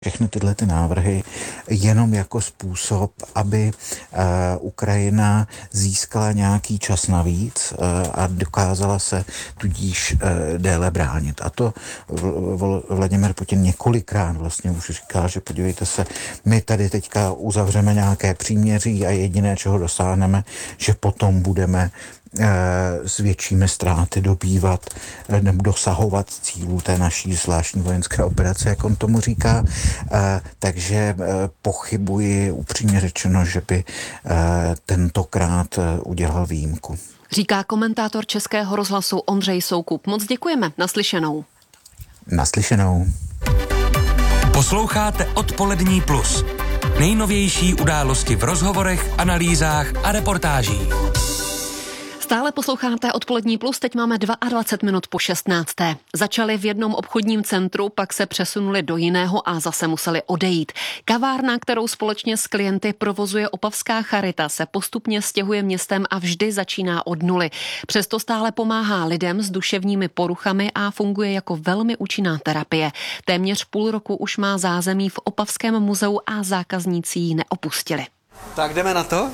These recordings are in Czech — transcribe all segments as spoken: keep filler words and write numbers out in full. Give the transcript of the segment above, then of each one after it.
Všechny tyhle ty návrhy jenom jako způsob, aby uh, Ukrajina získala nějaký čas navíc uh, a dokázala se tudíž uh, déle bránit. A to v- Vladimir Putin několikrát vlastně už říkal, že podívejte se, my tady teďka uzavřeme nějaké příměří a jediné, čeho dosáhneme, že potom budeme s většími ztráty dobývat nebo dosahovat cílů té naší zvláštní vojenské operace, jak on tomu říká. Takže pochybuji upřímně řečeno, že by tentokrát udělal výjimku. Říká komentátor Českého rozhlasu Ondřej Soukup. Moc děkujeme. Naslyšenou. Naslyšenou. Posloucháte Odpolední plus. Nejnovější události v rozhovorech, analýzách a reportážích. Stále posloucháte Odpolední plus, teď máme dvacet dva minut po šestnácté. Začali v jednom obchodním centru, pak se přesunuli do jiného a zase museli odejít. Kavárna, kterou společně s klienty provozuje Opavská charita, se postupně stěhuje městem a vždy začíná od nuly. Přesto stále pomáhá lidem s duševními poruchami a funguje jako velmi účinná terapie. Téměř půl roku už má zázemí v Opavském muzeu a zákazníci ji neopustili. Tak jdeme na to?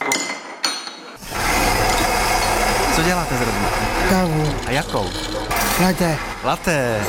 Co děláte zrovna? Kávu. A jakou? Latte. Latte.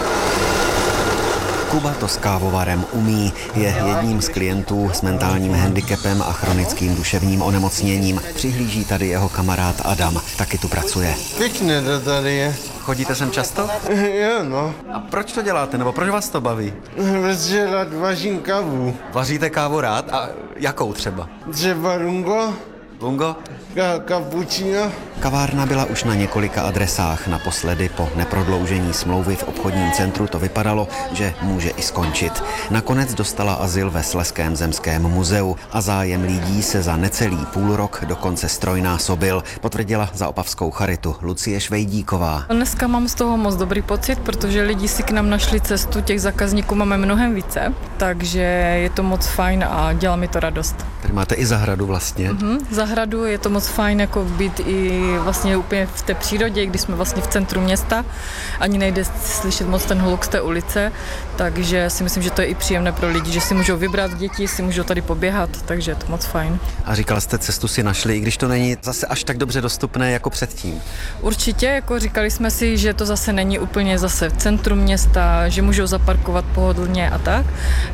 Kuba to s kávovarem umí, je jedním z klientů s mentálním handicapem a chronickým duševním onemocněním. Přihlíží tady jeho kamarád Adam, taky tu pracuje. Pěkně to tady je. Chodíte sem často? Jo, no. A proč to děláte, nebo proč vás to baví? Protože rád vařím kávu. Vaříte kávu rád? A jakou třeba? Třeba lungo, Lungo? ka- cappuccino. Kavárna byla už na několika adresách. Naposledy po neprodloužení smlouvy v obchodním centru to vypadalo, že může i skončit. Nakonec dostala azyl ve Slezském zemském muzeu a zájem lidí se za necelý půl rok dokonce strojnásobil, potvrdila za Opavskou charitu Lucie Švejdíková. Dneska mám z toho moc dobrý pocit, protože lidi si k nám našli cestu, těch zákazníků máme mnohem více, takže je to moc fajn a dělá mi to radost. Tady máte i zahradu vlastně. Mhm, zahradu je to moc fajn jako být i vlastně úplně v té přírodě, když jsme vlastně v centru města, ani nejde slyšet moc ten hluk z té ulice, takže si myslím, že to je i příjemné pro lidi, že si můžou vybrat děti, si můžou tady poběhat, takže je to moc fajn. A říkala jste, cestu si našli, i když to není zase až tak dobře dostupné jako předtím. Určitě, jako říkali jsme si, že to zase není úplně zase v centru města, že můžou zaparkovat pohodlně a tak,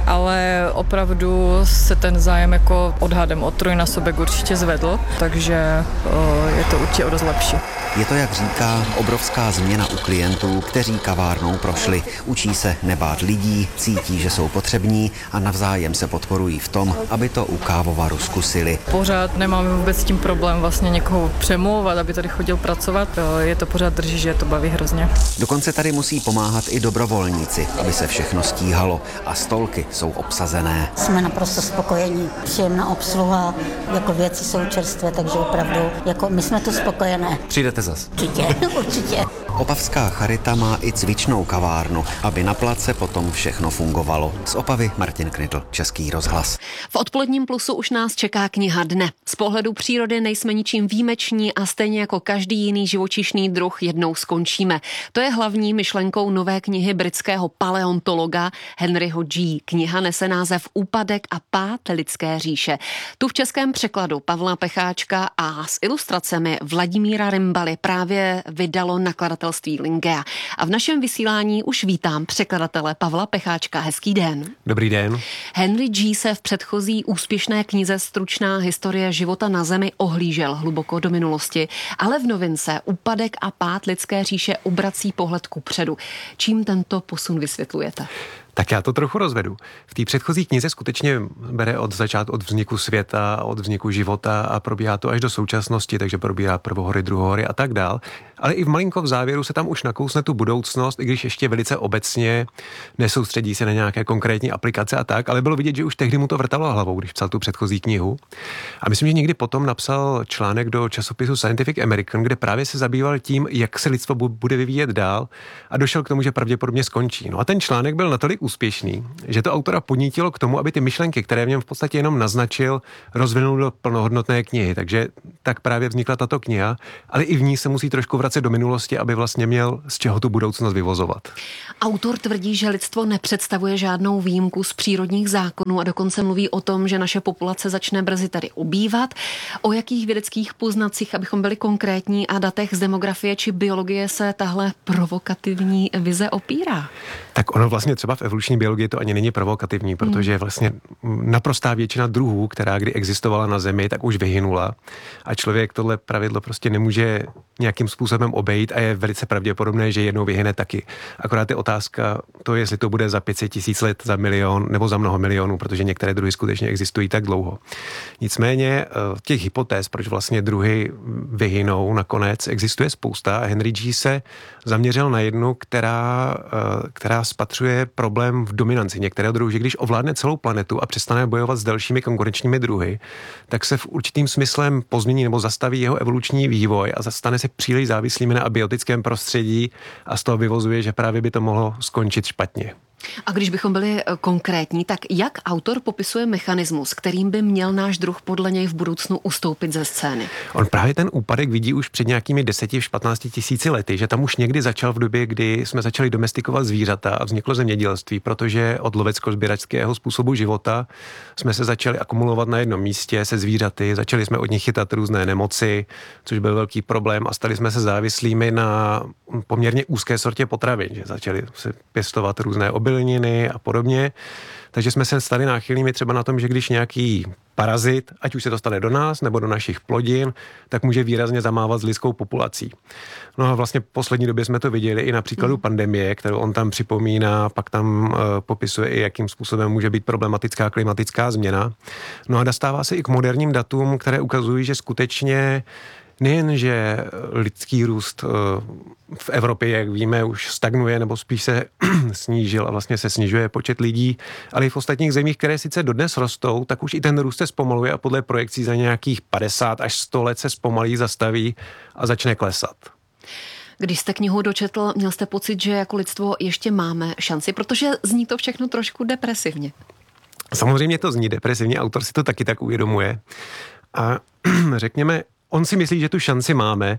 ale opravdu se ten zájem jako odhadem o trojnásobek určitě zvedl, takže o, je to určitě o dost lepší. Je to, jak říká, obrovská změna u klientů, kteří kavárnou prošli. Učí se nebát lidí, cítí, že jsou potřební a navzájem se podporují v tom, aby to u kávovaru zkusili. Pořád nemáme vůbec s tím problém vlastně někoho přemlouvat, aby tady chodil pracovat. Je to pořád drží, že je to baví hrozně. Dokonce tady musí pomáhat i dobrovolníci, aby se všechno stíhalo a stolky jsou obsazené. Jsme naprosto spokojení, příjemná obsluha, jako věci jsou čerstvé, takže opravdu, jako my jsme tu spokojené. Přijdete zas. Určitě, určitě. Opavská charita má i cvičnou kavárnu, aby na place potom všechno fungovalo. Z Opavy Martin Knitl, Český rozhlas. V Odpoledním plusu už nás čeká kniha dne. Z pohledu přírody nejsme ničím výjimeční a stejně jako každý jiný živočišný druh jednou skončíme. To je hlavní myšlenkou nové knihy britského paleontologa Henryho G. Kniha nese název Úpadek a pád lidské říše. Tu v českém překladu Pavla Pecháčka a s ilustracemi Vladimíra Rymbaly právě vydalo nakladatelství Lingea. A v našem vysílání už vítám překladatele Pavla Pecháčka. Hezký den. Dobrý den. Henry G. se v předchozí úspěšné knize Stručná historie života na Zemi ohlížel hluboko do minulosti, ale v novince Úpadek a pád lidské říše obrací pohled kupředu. Čím tento posun vysvětlujete? Tak já to trochu rozvedu. V té předchozí knize skutečně bere od začátku, od vzniku světa, od vzniku života a probíhá to až do současnosti, takže probíhá prvohory, druhohory a tak dál. Ale i v malinko v závěru se tam už nakousne tu budoucnost, i když ještě velice obecně, nesoustředí se na nějaké konkrétní aplikace a tak, ale bylo vidět, že už tehdy mu to vrtalo hlavou, když psal tu předchozí knihu. A myslím, že někdy potom napsal článek do časopisu Scientific American, kde právě se zabýval tím, jak se lidstvo bude vyvíjet dál a došel k tomu, že pravděpodobně skončí. No a ten článek byl natolik úspěšný, že to autora podnítilo k tomu, aby ty myšlenky, které v něm v podstatě jenom naznačil, rozvinul do plnohodnotné knihy. Takže tak právě vznikla tato kniha, ale i v ní se musí trošku vracet vracet do minulosti, aby vlastně měl z čeho tu budoucnost vyvozovat. Autor tvrdí, že lidstvo nepředstavuje žádnou výjimku z přírodních zákonů a dokonce mluví o tom, že naše populace začne brzy tady ubývat. O jakých vědeckých poznacích, abychom byli konkrétní, a datech z demografie či biologie se tahle provokativní vize opírá? Tak ono vlastně třeba v evoluční biologii to ani není provokativní, protože vlastně naprostá většina druhů, která kdy existovala na Zemi, tak už vyhynula a člověk tohle pravidlo prostě nemůže nějakým způsobem obejít a je velice pravděpodobné, že jednou vyhyne taky. Akorát je otázka to, jestli to bude za pět set tisíc let, za milion nebo za mnoho milionů, protože některé druhy skutečně existují tak dlouho. Nicméně těch hypotéz, proč vlastně druhy vyhynou nakonec, existuje spousta. Henry G. se zaměřil na jednu, která, která spatřuje problém v dominanci některého druhu, že když ovládne celou planetu a přestane bojovat s dalšími konkurenčními druhy, tak se v určitým smyslem pozmění nebo zastaví jeho evoluční vývoj a stane se příliš závislými na abiotickém prostředí a z toho vyvozuje, že právě by to mohlo skončit špatně. A když bychom byli konkrétní, tak jak autor popisuje mechanismus, kterým by měl náš druh podle něj v budoucnu ustoupit ze scény? On právě ten úpadek vidí už před nějakými deseti až patnácti tisíci lety, že tam už někdy začal v době, kdy jsme začali domestikovat zvířata a vzniklo zemědělství, protože od lovecko-sběračského způsobu života jsme se začali akumulovat na jednom místě se zvířaty, začali jsme od nich chytat různé nemoci, což byl velký problém, a stali jsme se závislými na poměrně úzké sortě potravin, že začali se pěstovat různé obilniny a podobně. Takže jsme se stali náchylnými třeba na tom, že když nějaký parazit, ať už se dostane do nás nebo do našich plodin, tak může výrazně zamávat s lidskou populací. No a vlastně v poslední době jsme to viděli i na příkladu mm. pandemie, kterou on tam připomíná, pak tam uh, popisuje i, jakým způsobem může být problematická klimatická změna. No a dostává se i k moderním datům, které ukazují, že skutečně nejen, že lidský růst v Evropě, jak víme, už stagnuje nebo spíš se snížil a vlastně se snižuje počet lidí, ale i v ostatních zemích, které sice dodnes rostou, tak už i ten růst se zpomaluje a podle projekcí za nějakých padesát až sto let se zpomalí, zastaví a začne klesat. Když jste knihu dočetl, měl jste pocit, že jako lidstvo ještě máme šanci, protože zní to všechno trošku depresivně. Samozřejmě to zní depresivně, autor si to taky tak uvědomuje. A řekněme, on si myslí, že tu šanci máme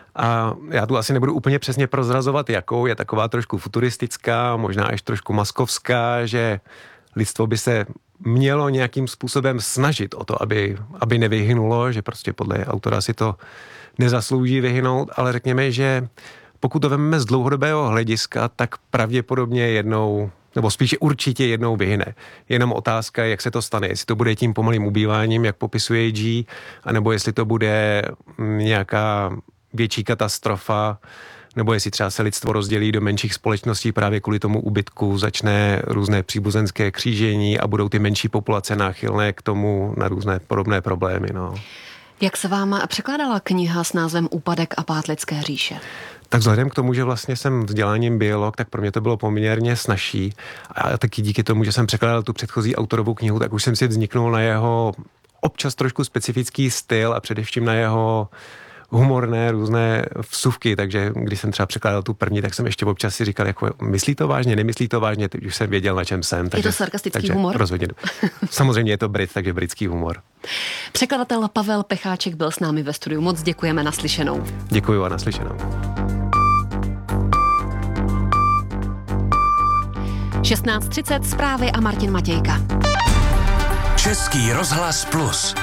a já tu asi nebudu úplně přesně prozrazovat, jakou. Je taková trošku futuristická, možná až trošku maskovská, že lidstvo by se mělo nějakým způsobem snažit o to, aby, aby nevyhynulo, že prostě podle autora si to nezaslouží vyhynout, ale řekněme, že pokud to vezmeme z dlouhodobého hlediska, tak pravděpodobně jednou, nebo spíše určitě jednou vyhyne. Jenom otázka, jak se to stane. Jestli to bude tím pomalým ubýváním, jak popisuje G, anebo jestli to bude nějaká větší katastrofa, nebo jestli třeba se lidstvo rozdělí do menších společností právě kvůli tomu úbytku, začne různé příbuzenské křížení a budou ty menší populace náchylné k tomu na různé podobné problémy. No. Jak se vám překládala kniha s názvem Úpadek a pád lidské říše? Tak vzhledem k tomu, že vlastně jsem vzděláním biolog, tak pro mě to bylo poměrně snazší. A taky díky tomu, že jsem překládal tu předchozí autorovou knihu, tak už jsem si vzniknul na jeho občas trošku specifický styl a především na jeho humorné různé vsuvky, takže když jsem třeba překládal tu první, tak jsem ještě občas si říkal, jako myslí to vážně, nemyslí to vážně, teď už jsem věděl, na čem jsem. Takže, je to sarkastický takže humor? Rozhodně. Samozřejmě je to Brit, takže britský humor. Překladatel Pavel Pecháček byl s námi ve studiu. Moc děkujeme, naslyšenou. Děkuju a naslyšenou. šestnáct třicet zprávy a Martin Matějka. Český rozhlas Plus.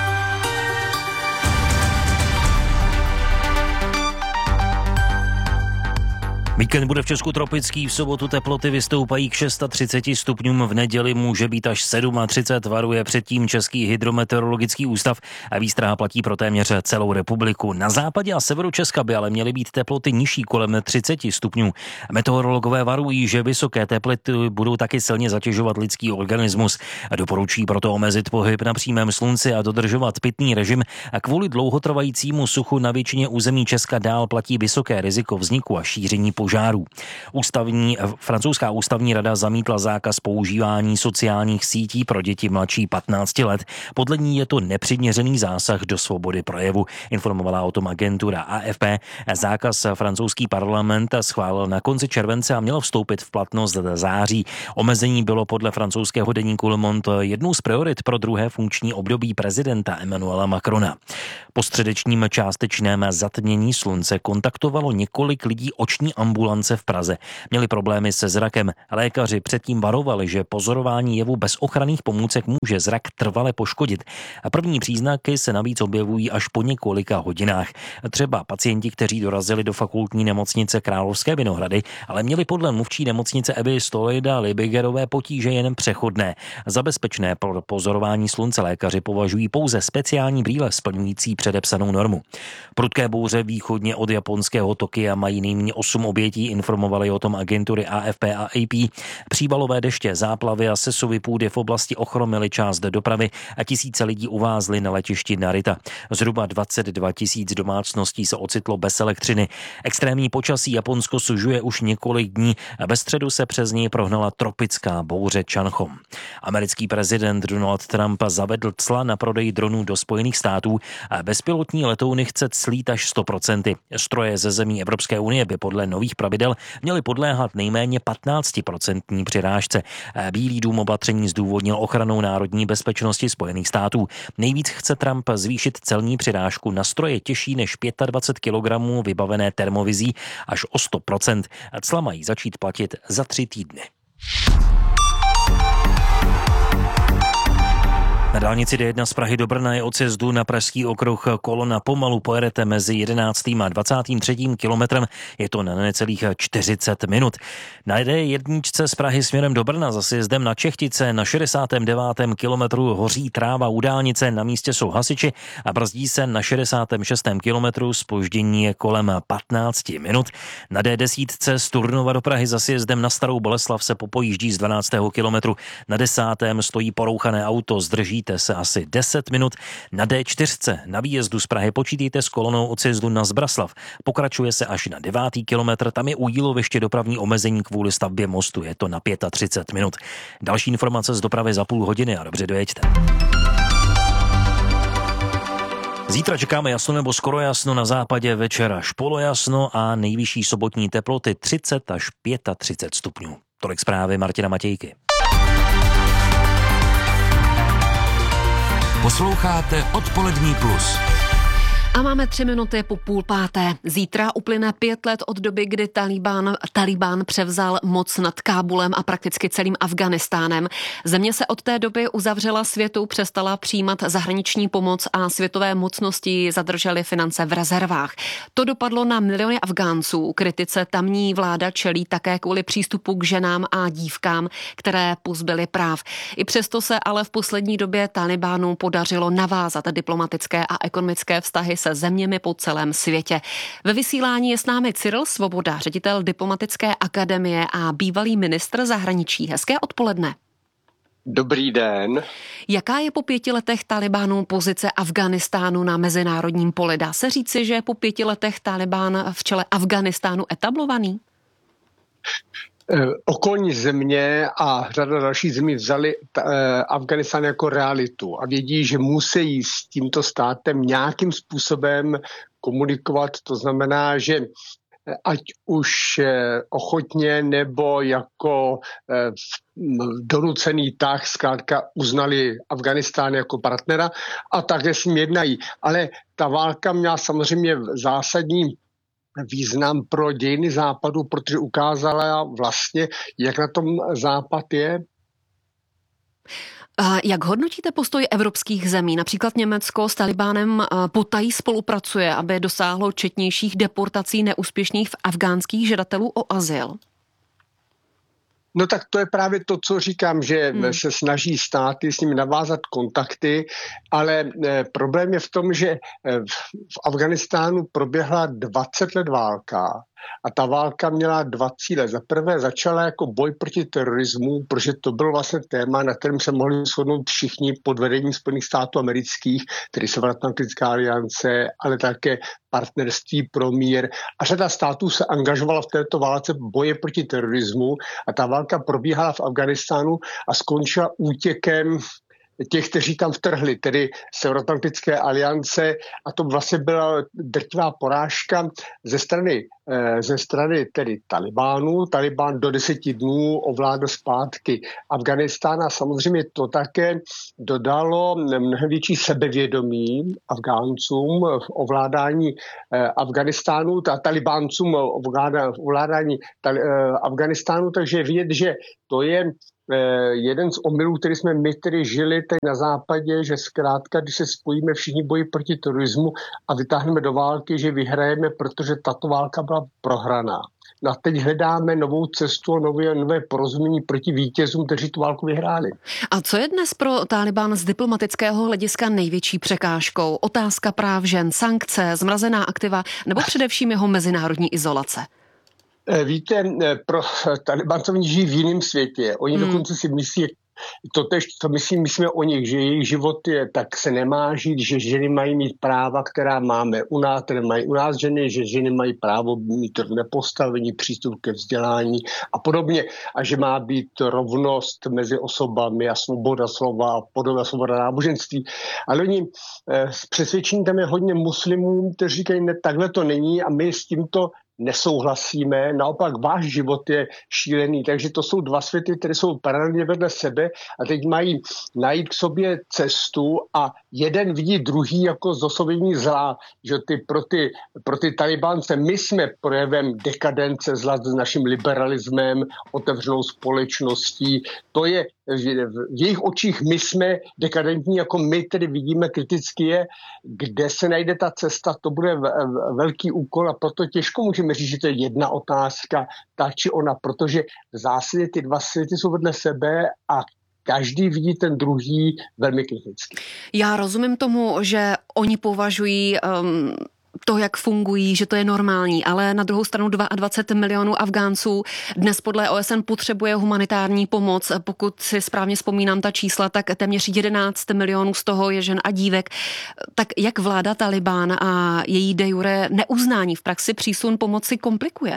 Víkend bude v Česku tropický, v sobotu teploty vystoupají k třiceti šesti stupňům, v neděli může být až třicet sedm, varuje předtím Český hydrometeorologický ústav a výstraha platí pro téměř celou republiku. Na západě a severu Česka by ale měly být teploty nižší kolem třicet stupňů. Meteorologové varují, že vysoké teploty budou taky silně zatěžovat lidský organismus. Doporučují proto omezit pohyb na přímém slunci a dodržovat pitný režim a kvůli dlouhotrvajícímu suchu na většině území Česka dál platí vysoké riziko vzniku a šíření požárů požárů. Ústavní, francouzská ústavní rada zamítla zákaz používání sociálních sítí pro děti mladší patnácti let. Podle ní je to nepřiměřený zásah do svobody projevu, informovala o tom agentura A F P. Zákaz francouzský parlament schválil na konci července a měl vstoupit v platnost v září. Omezení bylo podle francouzského deníku Le Monde jednou z priorit pro druhé funkční období prezidenta Emmanuela Macrona. Po středečním částečném zatmění slunce kontaktovalo několik lidí oční ambulance v Praze. Měli problémy se zrakem. Lékaři předtím varovali, že pozorování jevu bez ochranných pomůcek může zrak trvale poškodit. A první příznaky se navíc objevují až po několika hodinách. Třeba pacienti, kteří dorazili do fakultní nemocnice Královské Vinohrady, ale měli podle mluvčí nemocnice Evy Stolejda Libigerové potíže jen přechodné. Za bezpečné pro pozorování slunce lékaři považují pouze speciální brýle splňující předepsanou normu. Prudké bouře východně od japonského Tokia mají nejméně osm obětí, informovali o tom agentury A F P a A P. Přívalové deště, záplavy a sesuvy půdy v oblasti ochromily část dopravy a tisíce lidí uvázly na letišti Narita. Zhruba dvacet dva tisíc domácností se ocitlo bez elektřiny. Extrémní počasí Japonsko sužuje už několik dní a ve středu se přes něj prohnala tropická bouře Chanchom. Americký prezident Donald Trump zavedl cla na prodej dronů do Spojených států a bezpilotní letouny chce clít až sto procent. Stroje ze zemí Evropské unie by podle nových pravidel měly podléhat nejméně patnáct procent přirážce. Bílý dům opatření zdůvodnil ochranou národní bezpečnosti Spojených států. Nejvíc chce Trump zvýšit celní přirážku na stroje těžší než dvacet pět kilogramů vybavené termovizí až o sto procent. Cla mají začít platit za tři týdny. Na dálnici D jedna z Prahy do Brna je od sjezdu na Pražský okruh kolona. Pomalu pojedete mezi jedenáctým a dvacátým třetím kilometrem. Je to na necelých čtyřicet minut. Na D jedna z Prahy směrem do Brna za sjezdem na Čechtice na šedesátém devátém kilometru hoří tráva u dálnice. Na místě jsou hasiči a brzdí se na šedesátém šestém kilometru. Zpoždění je kolem patnáct minut. Na D deset z Turnova do Prahy za sjezdem na Starou Boleslav se popojíždí z dvanáctého kilometru. Na desátém stojí porouchané auto, zdrží se asi deset minut. Na D čtyři na výjezdu z Prahy počítejte s kolonou od sjezdu na Zbraslav. Pokračuje se až na devátý kilometr, tam je u Jíloviště dopravní omezení kvůli stavbě mostu, je to na třicet pět minut. Další informace z dopravy za půl hodiny a dobře dojeďte. Zítra čekáme jasno nebo skoro jasno, na západě večer až polojasno a nejvyšší sobotní teploty třicet až třicet pět stupňů. Tolik zprávy Martina Matějky. Posloucháte Odpolední plus. A máme tři minuty po půl páté. Zítra uplyne pět let od doby, kdy Talibán, Talibán převzal moc nad Kábulem a prakticky celým Afghánistánem. Země se od té doby uzavřela světu, přestala přijímat zahraniční pomoc a světové mocnosti zadržely finance v rezervách. To dopadlo na miliony Afgánců. Kritice tamní vláda čelí také kvůli přístupu k ženám a dívkám, které pozbyly práv. I přesto se ale v poslední době Talibánu podařilo navázat diplomatické a ekonomické vztahy se zeměmi po celém světě. Ve vysílání je s námi Cyril Svoboda, ředitel Diplomatické akademie a bývalý ministr zahraničí. Hezké odpoledne. Dobrý den. Jaká je po pěti letech Talibánu pozice Afghánistánu na mezinárodním poli? Dá se říci, že je po pěti letech Talibán v čele Afghánistánu etablovaný? Okolní země a řada dalších zemí vzali Afghánistán jako realitu a vědí, že musí s tímto státem nějakým způsobem komunikovat. To znamená, že ať už ochotně nebo jako donucený tah zkrátka uznali Afghánistán jako partnera a také s ním jednají. Ale ta válka měla samozřejmě zásadní význam pro dějiny Západu, protože ukázala vlastně, jak na tom Západ je. Jak hodnotíte postoj evropských zemí? Například Německo s Talibánem potají spolupracuje, aby dosáhlo četnějších deportací neúspěšných afghánských žadatelů o azyl. No tak to je právě to, co říkám, že hmm. se snaží státy s nimi navázat kontakty, ale eh, problém je v tom, že eh, v Afghánistánu proběhla dvacet let válka A ta válka měla dva cíle. Za prvé začala jako boj proti terorismu, protože to bylo vlastně téma, na kterém se mohli shodnout všichni pod vedením Spojených států amerických, tedy Severoatlantická aliance, ale také partnerství pro mír. A řada států se angažovala v této válce boje proti terorismu a ta válka probíhala v Afghánistánu a skončila útěkem těch, kteří tam vtrhli, tedy Severoatlantické aliance, a to vlastně byla drtivá porážka ze strany, ze strany tedy Talibánu. Talibán do deseti dnů ovládl zpátky Afghánistán a samozřejmě to také dodalo mnohem větší sebevědomí Afgáncům v ovládání Afghánistánu, a Talibáncům v ovládání Afghánistánu, takže vidět, že to je jeden z omylů, který jsme my tedy žili teď na západě, že zkrátka, když se spojíme všichni boji proti terorismu a vytáhneme do války, že vyhrajeme, protože tato válka byla prohraná. No a teď hledáme novou cestu, nové, nové porozumění proti vítězům, kteří tu válku vyhráli. A co je dnes pro Tálibán z diplomatického hlediska největší překážkou? Otázka práv žen, sankce, zmrazená aktiva nebo především jeho mezinárodní izolace? Víte, pro Talibánců žijí v jiném světě. Oni hmm. dokonce si myslí, to tež, to myslím, myslíme o nich, že jejich život je, tak se nemá žít, že ženy mají mít práva, která máme u nás, které mají u nás ženy, že ženy mají právo mít rovné postavení, přístup ke vzdělání a podobně. A že má být rovnost mezi osobami a svoboda slova a podobná svoboda náboženství. Ale oni s přesvědčením tam je hodně muslimů, kteří říkají, ne, takhle to není a my s tímto nesouhlasíme, naopak váš život je šílený, takže to jsou dva světy, které jsou paralelně vedle sebe a teď mají najít k sobě cestu a jeden vidí druhý jako zosobnění zla, že ty pro ty, pro ty Talibánce my jsme projevem dekadence zla s naším liberalismem, otevřenou společností, to je v jejich očích my jsme dekadentní, jako my tedy vidíme kriticky je, kde se najde ta cesta, to bude velký úkol a proto těžko můžeme říct, že to je jedna otázka, ta či ona, protože v zásadě ty dva světy jsou vedle sebe a každý vidí ten druhý velmi kriticky. Já rozumím tomu, že oni považují um, to, jak fungují, že to je normální, ale na druhou stranu dvacet dva milionů Afgánců dnes podle O S N potřebuje humanitární pomoc. Pokud si správně vzpomínám ta čísla, tak téměř jedenáct milionů z toho je žen a dívek. Tak jak vláda Talibán a její de jure neuznání v praxi přísun pomoci komplikuje?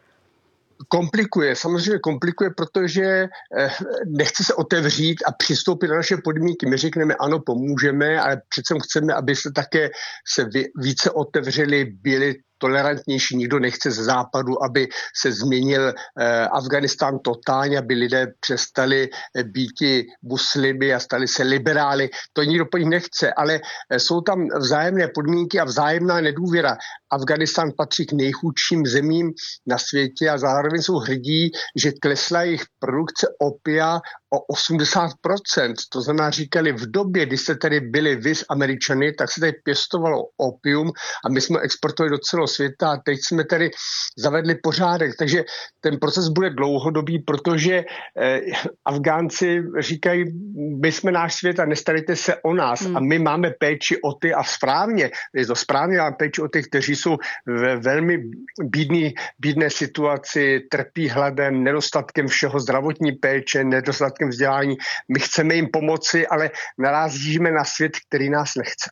Komplikuje, samozřejmě komplikuje, protože nechce se otevřít a přistoupit na naše podmínky. My řekneme ano, pomůžeme, ale přece chceme, aby se také se více otevřeli, byli tolerantnější. Nikdo nechce z západu, aby se změnil eh, Afghánistán totálně, aby lidé přestali být muslimy a stali se liberály. To nikdo po nich nechce, ale eh, jsou tam vzájemné podmínky a vzájemná nedůvěra. Afghánistán patří k nejchudším zemím na světě a zároveň jsou hrdí, že klesla jejich produkce opia o osmdesát procent. To znamená, říkali v době, kdy jste tady byli vy s Američany, tak se tady pěstovalo opium a my jsme exportovali do celého světa a teď jsme tady zavedli pořádek. Takže ten proces bude dlouhodobý, protože eh, Afgánci říkají, my jsme náš svět a nestarejte se o nás hmm. a my máme péči o ty a správně, je to správně, máme péči o ty, kteří jsou ve velmi bídný, bídné situaci, trpí hladem, nedostatkem všeho, zdravotní péče, nedostatkem vzdělání. My chceme jim pomoci, ale narazíme na svět, který nás nechce.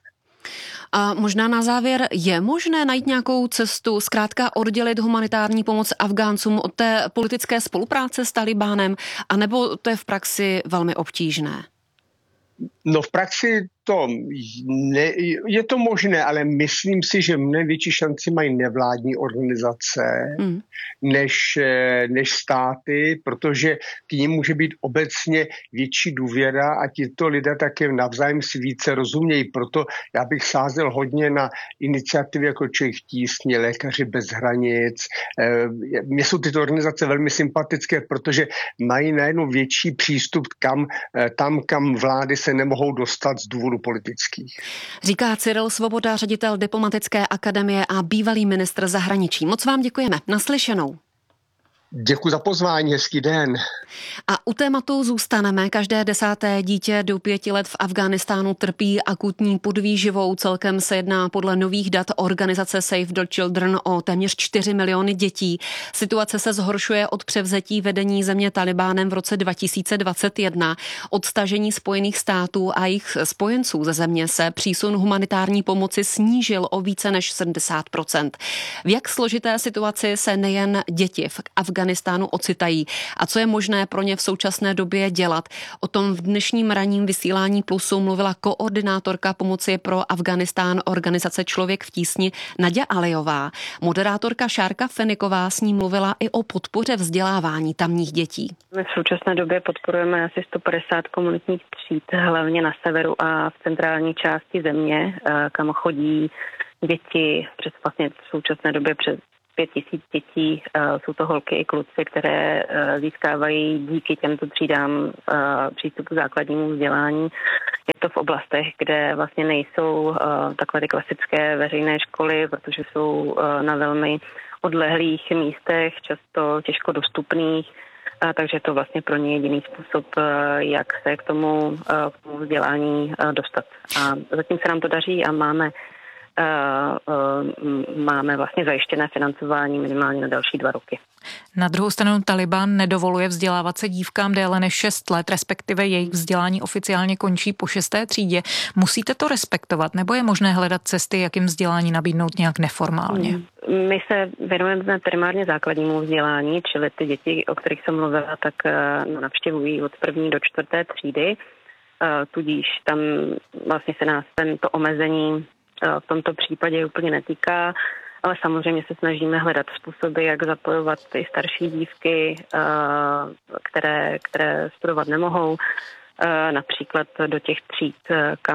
A možná na závěr, je možné najít nějakou cestu, zkrátka oddělit humanitární pomoc Afgáncům od té politické spolupráce s Talibánem, anebo to je v praxi velmi obtížné? No v praxi to ne, je to možné, ale myslím si, že mnohem větší šanci mají nevládní organizace hmm. než, než státy, protože k nim může být obecně větší důvěra a tito lidé také navzájem si více rozumějí. Proto já bych sázel hodně na iniciativy jako Člověk v tísni, Lékaři bez hranic. Mně jsou tyto organizace velmi sympatické, protože mají najednou větší přístup kam, tam, kam vlády se nemohou dostat z důvodu politických. Říká Cyril Svoboda, ředitel Diplomatické akademie a bývalý ministr zahraničí. Moc vám děkujeme. Naslyšenou. Děkuji za pozvání, hezký den. A u tématu zůstaneme. Každé desáté dítě do pěti let v Afghánistánu trpí akutní podvýživou. Celkem se jedná podle nových dat organizace Save the Children o téměř čtyři miliony dětí. Situace se zhoršuje od převzetí vedení země Talibánem v roce dva tisíce dvacet jedna. Od stažení Spojených států a jejich spojenců ze země se přísun humanitární pomoci snížil o více než sedmdesát procent. V jak složité situaci se nejen děti v Afghánistánu ocitají a co je možné pro ně v současné době dělat. O tom v dnešním ranním vysílání Plusu mluvila koordinátorka pomoci pro Afghánistán organizace Člověk v tísni Naďa Alejová. Moderátorka Šárka Feniková s ní mluvila i o podpoře vzdělávání tamních dětí. My v současné době podporujeme asi sto padesát komunitních tříd, hlavně na severu a v centrální části země, kam chodí děti přes vlastně v současné době přes pět tisíc dětí, jsou to holky i kluci, které získávají díky těmto třídám přístup k základnímu vzdělání. Je to v oblastech, kde vlastně nejsou takové ty klasické veřejné školy, protože jsou na velmi odlehlých místech, často těžko dostupných, takže je to vlastně pro ně jediný způsob, jak se k tomu, k tomu vzdělání dostat. A zatím se nám to daří a máme Uh, uh, máme vlastně zajištěné financování minimálně na další dva roky. Na druhou stranu Taliban nedovoluje vzdělávat se dívkám déle než šest let, respektive jejich vzdělání oficiálně končí po šesté třídě. Musíte to respektovat, nebo je možné hledat cesty, jak jim vzdělání nabídnout nějak neformálně? My se věnujeme primárně základnímu vzdělání, čili ty děti, o kterých jsem mluvila, tak uh, navštěvují od první do čtvrté třídy, uh, tudíž tam vlastně se nás tento omezení v tomto případě úplně netýká, ale samozřejmě se snažíme hledat způsoby, jak zapojovat i starší dívky, které, které studovat nemohou, například do těch tříd, kam,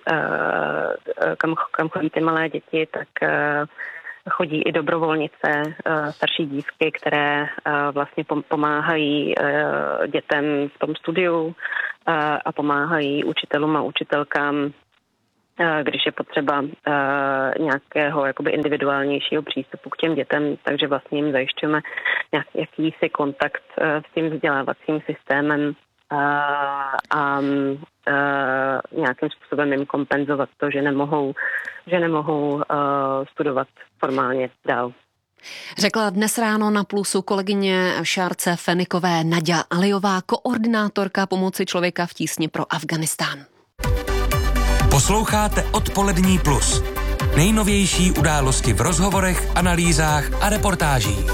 kam, kam chodí ty malé děti, tak chodí i dobrovolnice, starší dívky, které vlastně pomáhají dětem v tom studiu a pomáhají učitelům a učitelkám, když je potřeba uh, nějakého jakoby individuálnějšího přístupu k těm dětem, takže vlastně jim zajišťujeme nějak, jakýsi kontakt uh, s tím vzdělávacím systémem uh, a uh, nějakým způsobem jim kompenzovat to, že nemohou, že nemohou uh, studovat formálně dál. Řekla dnes ráno na Plusu kolegyně Šárce Fenikové Naďa Alejová, koordinátorka pomoci Člověka v tísni pro Afghánistán. Posloucháte Odpolední plus. Nejnovější události v rozhovorech, analýzách a reportážích.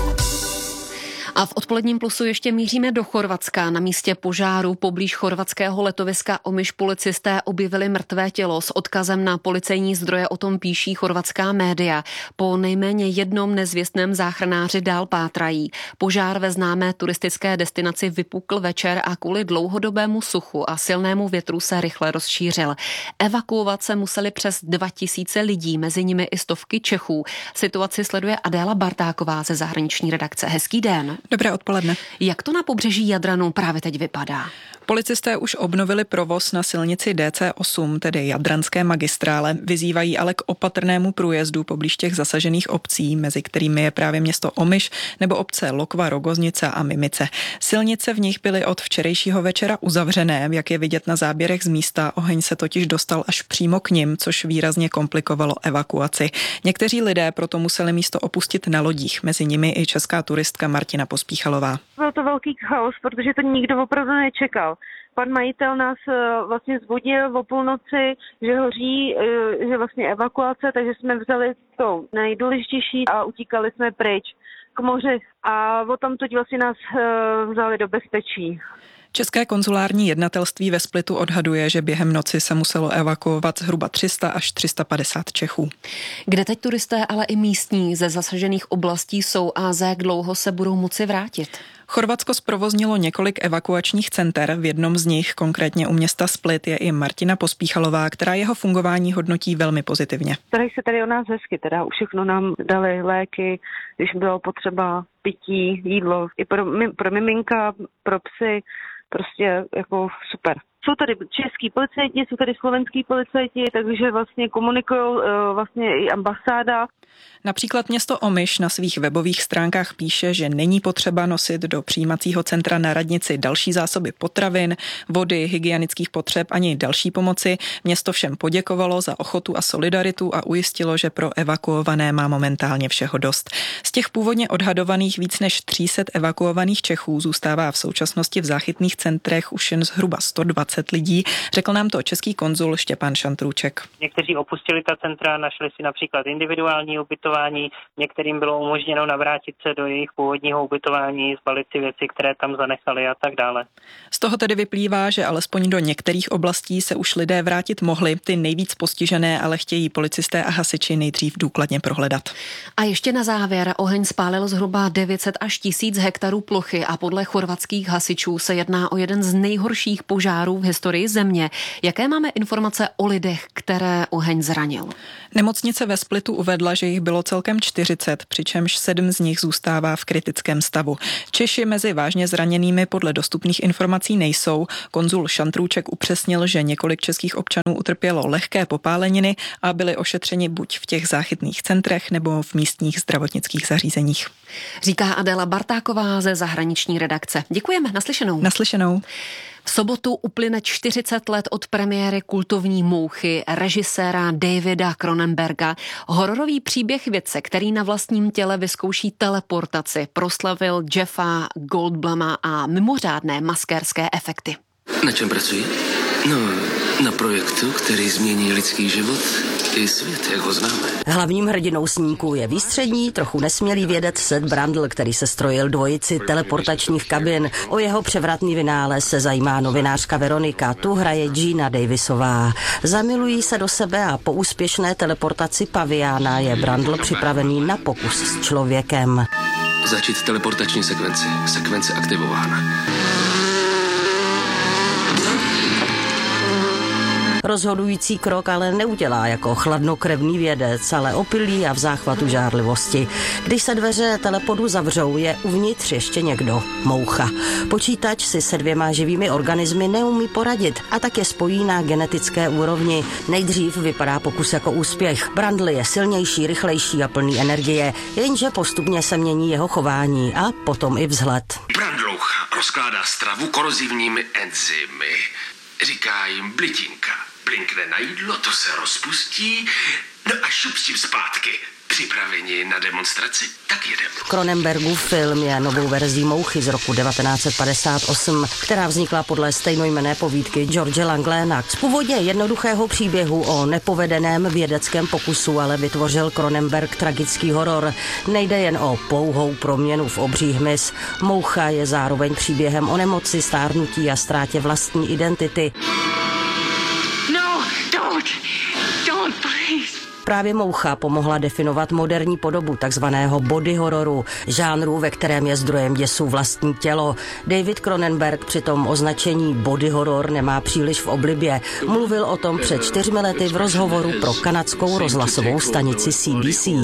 A v Odpoledním plusu ještě míříme do Chorvatska. Na místě požáru poblíž chorvatského letoviska Omiš policisté objevili mrtvé tělo s odkazem na policejní zdroje, o tom píší chorvatská média. Po nejméně jednom nezvěstném záchranáři dál pátrají. Požár ve známé turistické destinaci vypukl večer a kvůli dlouhodobému suchu a silnému větru se rychle rozšířil. Evakuovat se museli přes dva tisíce lidí, mezi nimi i stovky Čechů. Situaci sleduje Adéla Bartáková ze zahraniční redakce. Hezký den. Dobré odpoledne. Jak to na pobřeží Jadranu právě teď vypadá? Policisté už obnovili provoz na silnici D C osm, tedy Jadranské magistrále. Vyzývají ale k opatrnému průjezdu poblíž těch zasažených obcí, mezi kterými je právě město Omiš nebo obce Lokva, Rogoznice a Mimice. Silnice v nich byly od včerejšího večera uzavřené, jak je vidět na záběrech z místa. Oheň se totiž dostal až přímo k nim, což výrazně komplikovalo evakuaci. Někteří lidé proto museli místo opustit na lodích, mezi nimi i česká turistka Martina Pospíchalová. Byl to velký chaos, protože to nikdo opravdu nečekal. Pan majitel nás vlastně zbudil o půlnoci, že hoří, že vlastně evakuace, takže jsme vzali to nejdůležitější a utíkali jsme pryč k moři a o tam teď vlastně nás vzali do bezpečí. České konzulární jednatelství ve Splitu odhaduje, že během noci se muselo evakuovat zhruba tři sta až tři sta padesát Čechů. Kde teď turisté, ale i místní ze zasažených oblastí jsou a za jak dlouho se budou moci vrátit? Chorvatsko zprovoznilo několik evakuačních center. V jednom z nich, konkrétně u města Split, je i Martina Pospíchalová, která jeho fungování hodnotí velmi pozitivně. Tady se tady o nás hezky, teda všechno nám dali léky, když bylo potřeba pití, jídlo, i pro, pro miminka, pro psy, prostě jako super. jsou tady český policajti, jsou tady slovenský policajti, takže vlastně komunikují vlastně i ambasáda. Například město Omiš na svých webových stránkách píše, že není potřeba nosit do přijímacího centra na radnici další zásoby potravin, vody, hygienických potřeb ani další pomoci. Město všem poděkovalo za ochotu a solidaritu a ujistilo, že pro evakuované má momentálně všeho dost. Z těch původně odhadovaných víc než tři sta evakuovaných Čechů zůstává v současnosti v záchytných centrech už jen zhruba sto dvacet lidí, řekl nám to český konzul Štěpán Šantrůček. Někteří opustili ta centra, našli si například individuální ubytování, některým bylo umožněno navrátit se do jejich původního ubytování, zbalit si věci, které tam zanechali a tak dále. Z toho tedy vyplývá, že alespoň do některých oblastí se už lidé vrátit mohli, ty nejvíc postižené ale chtějí policisté a hasiči nejdřív důkladně prohledat. A ještě na závěr, oheň spálil zhruba devět set až tisíc hektarů plochy a podle chorvatských hasičů se jedná o jeden z nejhorších požárů v historii země. Jaké máme informace o lidech, které oheň zranil? Nemocnice ve Splitu uvedla, že jich bylo celkem čtyřicet, přičemž sedm z nich zůstává v kritickém stavu. Češi mezi vážně zraněnými podle dostupných informací nejsou. Konzul Šantrůček upřesnil, že několik českých občanů utrpělo lehké popáleniny a byli ošetřeni buď v těch záchytných centrech nebo v místních zdravotnických zařízeních. Říká Adéla Bartáková ze zahraniční redakce. Děkujeme, naslyšenou. Naslyšenou. V sobotu uplyne čtyřicet let od premiéry kultovní Mouchy režiséra Davida Cronenberga. Hororový příběh vědce, který na vlastním těle vyzkouší teleportaci, proslavil Jeffa Goldbluma a mimořádné maskérské efekty. Na čem pracuji? No, na projektu, který změní lidský život i svět, jak ho známe. Hlavním hrdinou snímku je výstřední, trochu nesmělý vědec Seth Brundle, který se strojil dvojici teleportačních kabin. O jeho převratný vynález se zajímá novinářka Veronika, tu hraje Gina Davisová. Zamilují se do sebe a po úspěšné teleportaci paviána je Brundle připravený na pokus s člověkem. Začít teleportační sekvenci. Sekvence aktivována. Rozhodující krok ale neudělá jako chladnokrevný vědec, ale opilý a v záchvatu žárlivosti. Když se dveře telepodu zavřou, je uvnitř ještě někdo. Moucha. Počítač si se dvěma živými organismy neumí poradit a tak je spojí na genetické úrovni. Nejdřív vypadá pokus jako úspěch. Brundle je silnější, rychlejší a plný energie, jenže postupně se mění jeho chování a potom i vzhled. Brundloucha rozkládá stravu korozivními enzymy. Říká jim blitinka. Blinkne na jídlo, to se rozpustí, no a šup s tím zpátky. Připraveni na demonstraci? Tak jedem. Cronenbergův film je novou verzí Mouchy z roku devatenáct set padesát osm, která vznikla podle stejnojmenné povídky George Langlena. Z původně jednoduchého příběhu o nepovedeném vědeckém pokusu ale vytvořil Cronenberg tragický horor. Nejde jen o pouhou proměnu v obří hmyz. Moucha je zároveň příběhem o nemoci, stárnutí a ztrátě vlastní identity. No, don't, don't, please. Právě Moucha pomohla definovat moderní podobu takzvaného body hororu, žánru, ve kterém je zdrojem děsu vlastní tělo. David Cronenberg přitom označení body horror nemá příliš v oblibě. Mluvil o tom před čtyřmi lety v rozhovoru pro kanadskou rozhlasovou stanici C B C.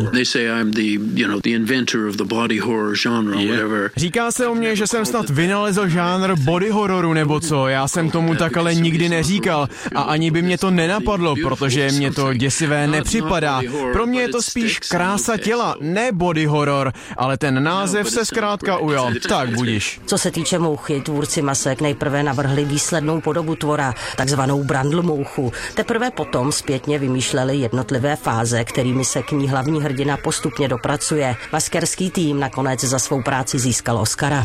Říká se o mně, že jsem snad vynalezl žánr body hororu nebo co, já jsem tomu tak ale nikdy neříkal a ani by mě to nenapadlo, protože mě to děsivé nepřipadá. Pro mě je to spíš krása těla, ne body horror, ale ten název se zkrátka ujal. Tak budiš. Co se týče Mouchy, tvůrci masek nejprve navrhli výslednou podobu tvora, takzvanou Brundle mouchu. Teprve potom zpětně vymýšleli jednotlivé fáze, kterými se k ní hlavní hrdina postupně dopracuje. Maskerský tým nakonec za svou práci získal Oscara.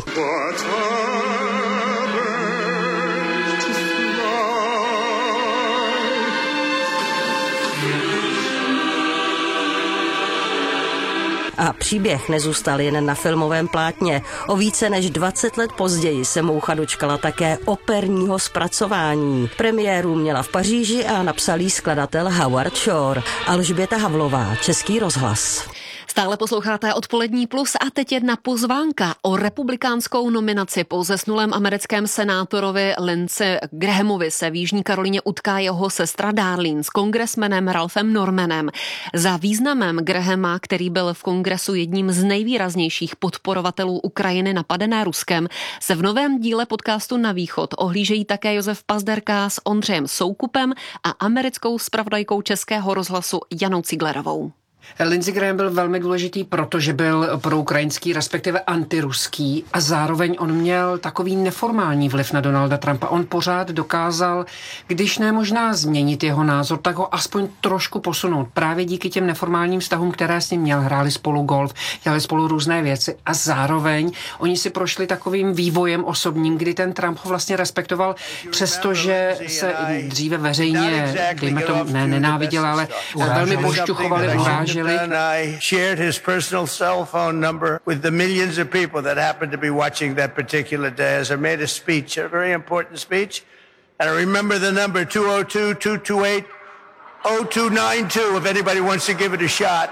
A příběh nezůstal jen na filmovém plátně. O více než dvacet let později se Moucha dočkala také operního zpracování. Premiéru měla v Paříži a napsal jí skladatel Howard Shore. Alžběta Havlová, Český rozhlas. Stále posloucháte Odpolední plus a teď jedna pozvánka o republikánskou nominaci. Po zesnulém americkém senátorovi Lindsey Grahamovi se v Jižní Karolíně utká jeho sestra Darlene s kongresmenem Ralphem Normanem. Za významem Grahama, který byl v kongresu jedním z nejvýraznějších podporovatelů Ukrajiny napadené Ruskem, se v novém díle podcastu Na východ ohlížejí také Josef Pazderka s Ondřejem Soukupem a americkou zpravodajkou Českého rozhlasu Janou Ciglerovou. Lindsey Graham byl velmi důležitý, protože byl proukrajinský, respektive antiruský a zároveň on měl takový neformální vliv na Donalda Trumpa. On pořád dokázal, když ne možná změnit jeho názor, tak ho aspoň trošku posunout. Právě díky těm neformálním vztahům, které s ním měl, hráli spolu golf, dělali spolu různé věci a zároveň oni si prošli takovým vývojem osobním, kdy ten Trump ho vlastně respektoval, přestože se dříve veřejně, dejme tomu, ne nenáviděl, ale velmi pošťuchovali, uráželi. And I shared his personal cell phone number with the millions of people that happened to be watching that particular day as I made a speech, a very important speech. And I remember the number two oh two, two two eight, oh two nine two if anybody wants to give it a shot.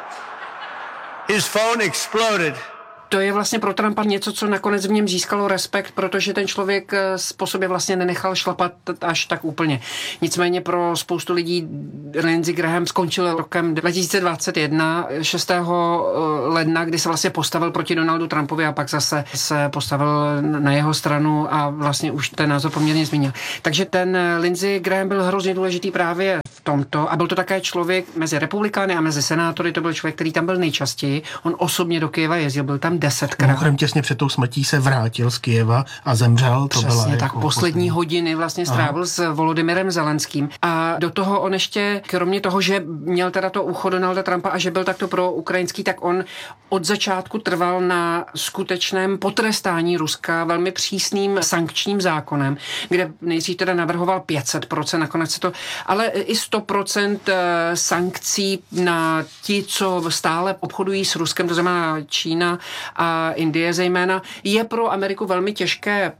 His phone exploded. To je vlastně pro Trumpa něco, co nakonec v něm získalo respekt, protože ten člověk po sobě vlastně nenechal šlapat až tak úplně. Nicméně pro spoustu lidí Lindsey Graham skončil rokem dva tisíce dvacet jedna, šestého ledna, kdy se vlastně postavil proti Donaldu Trumpovi a pak zase se postavil na jeho stranu a vlastně už ten názor poměrně změnil. Takže ten Lindsey Graham byl hrozně důležitý právě v tomto a byl to také člověk mezi republikány a mezi senátory, to byl člověk, který tam byl nejčastěji. On osobně do Kyjeva jezdil, byl tam desetkrát. Mimochodem těsně před tou smrtí se vrátil z Kyjeva a zemřel. To Přesně byla tak, jako poslední poslední hodiny vlastně strávil Aha. s Volodymyrem Zelenským. A do toho on ještě, kromě toho, že měl teda to ucho Donalda Trumpa a že byl takto pro ukrajinský, tak on od začátku trval na skutečném potrestání Ruska velmi přísným sankčním zákonem, kde nejdřív teda navrhoval pět set procent, nakonec se to, ale i sto procent sankcí na ti, co stále obchodují s Ruskem, to znamená Čína a Indie zejména, je pro Ameriku velmi těžké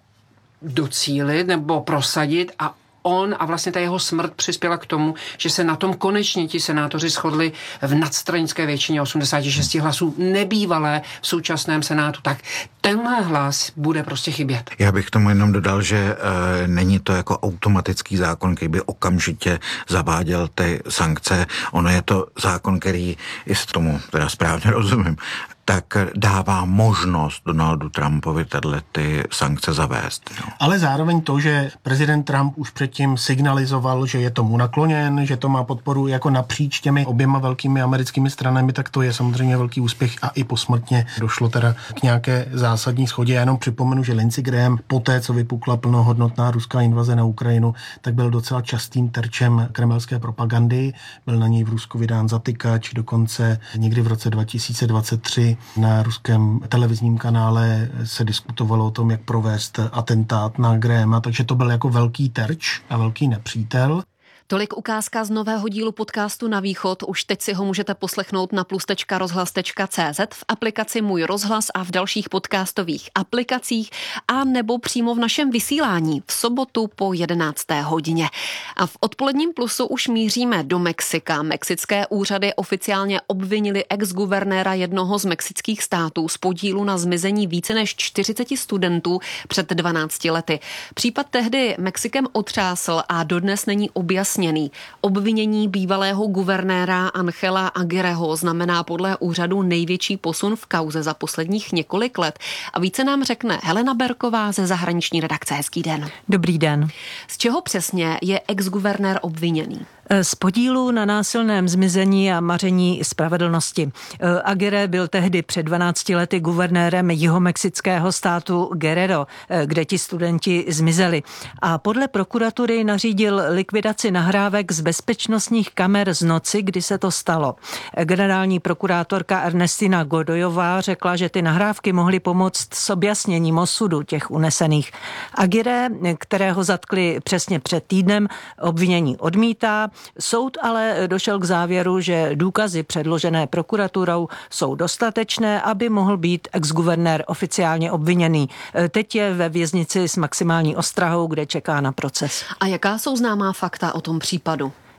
docílit nebo prosadit a on a vlastně ta jeho smrt přispěla k tomu, že se na tom konečně ti senátoři shodli v nadstranické většině osmdesát šest hlasů nebývalé v současném senátu. Tak tenhle hlas bude prostě chybět. Já bych tomu jenom dodal, že e, není to jako automatický zákon, který by okamžitě zaváděl ty sankce. Ono je to zákon, který, jestli tomu teda správně rozumím, tak dává možnost Donaldu Trumpovi tato ty sankce zavést. Jo. Ale zároveň to, že prezident Trump už předtím signalizoval, že je tomu nakloněn, že to má podporu jako napříč těmi oběma velkými americkými stranami, tak to je samozřejmě velký úspěch a i posmrtně došlo teda k nějaké zásadní shodě. Já jenom připomenu, že Lindsey Graham poté, co vypukla plnohodnotná ruská invaze na Ukrajinu, tak byl docela častým terčem kremelské propagandy. Byl na něj v Rusku vydán zatykač, dokonce někdy v roce dva tisíce dvacet tři na ruském televizním kanále se diskutovalo o tom, jak provést atentát na Grahama, takže to byl jako velký terč a velký nepřítel. Tolik ukázka z nového dílu podcastu Na východ. Už teď si ho můžete poslechnout na plus tečka rozhlas tečka cé zet, v aplikaci Můj rozhlas a v dalších podcastových aplikacích a nebo přímo v našem vysílání v sobotu po jedenácté hodině. A v odpoledním plusu už míříme do Mexika. Mexické úřady oficiálně obvinili ex-guvernéra jednoho z mexických států z podílu na zmizení více než čtyřicet studentů před dvanácti lety. Případ tehdy Mexikem otřásl a dodnes není objasněn. Obvinění bývalého guvernéra Angela Aguirreho znamená podle úřadu největší posun v kauze za posledních několik let. A více nám řekne Helena Berková ze zahraniční redakce. Hezký den. Dobrý den. Z čeho přesně je ex-guvernér obviněný? Z podílu na násilném zmizení a maření spravedlnosti. Aguirre byl tehdy před dvanácti lety guvernérem jihomexického státu Guerrero, kde ti studenti zmizeli. A podle prokuratury nařídil likvidaci nahrávek z bezpečnostních kamer z noci, kdy se to stalo. Generální prokurátorka Ernestina Godojová řekla, že ty nahrávky mohly pomoct s objasněním osudu těch unesených. Aguirre, kterého zatkli přesně před týdnem, obvinění odmítá. Soud ale došel k závěru, že důkazy předložené prokuraturou jsou dostatečné, aby mohl být ex-guvernér oficiálně obviněný. Teď je ve věznici s maximální ostrahou, kde čeká na proces. A jaká jsou známá fakta o tom případu?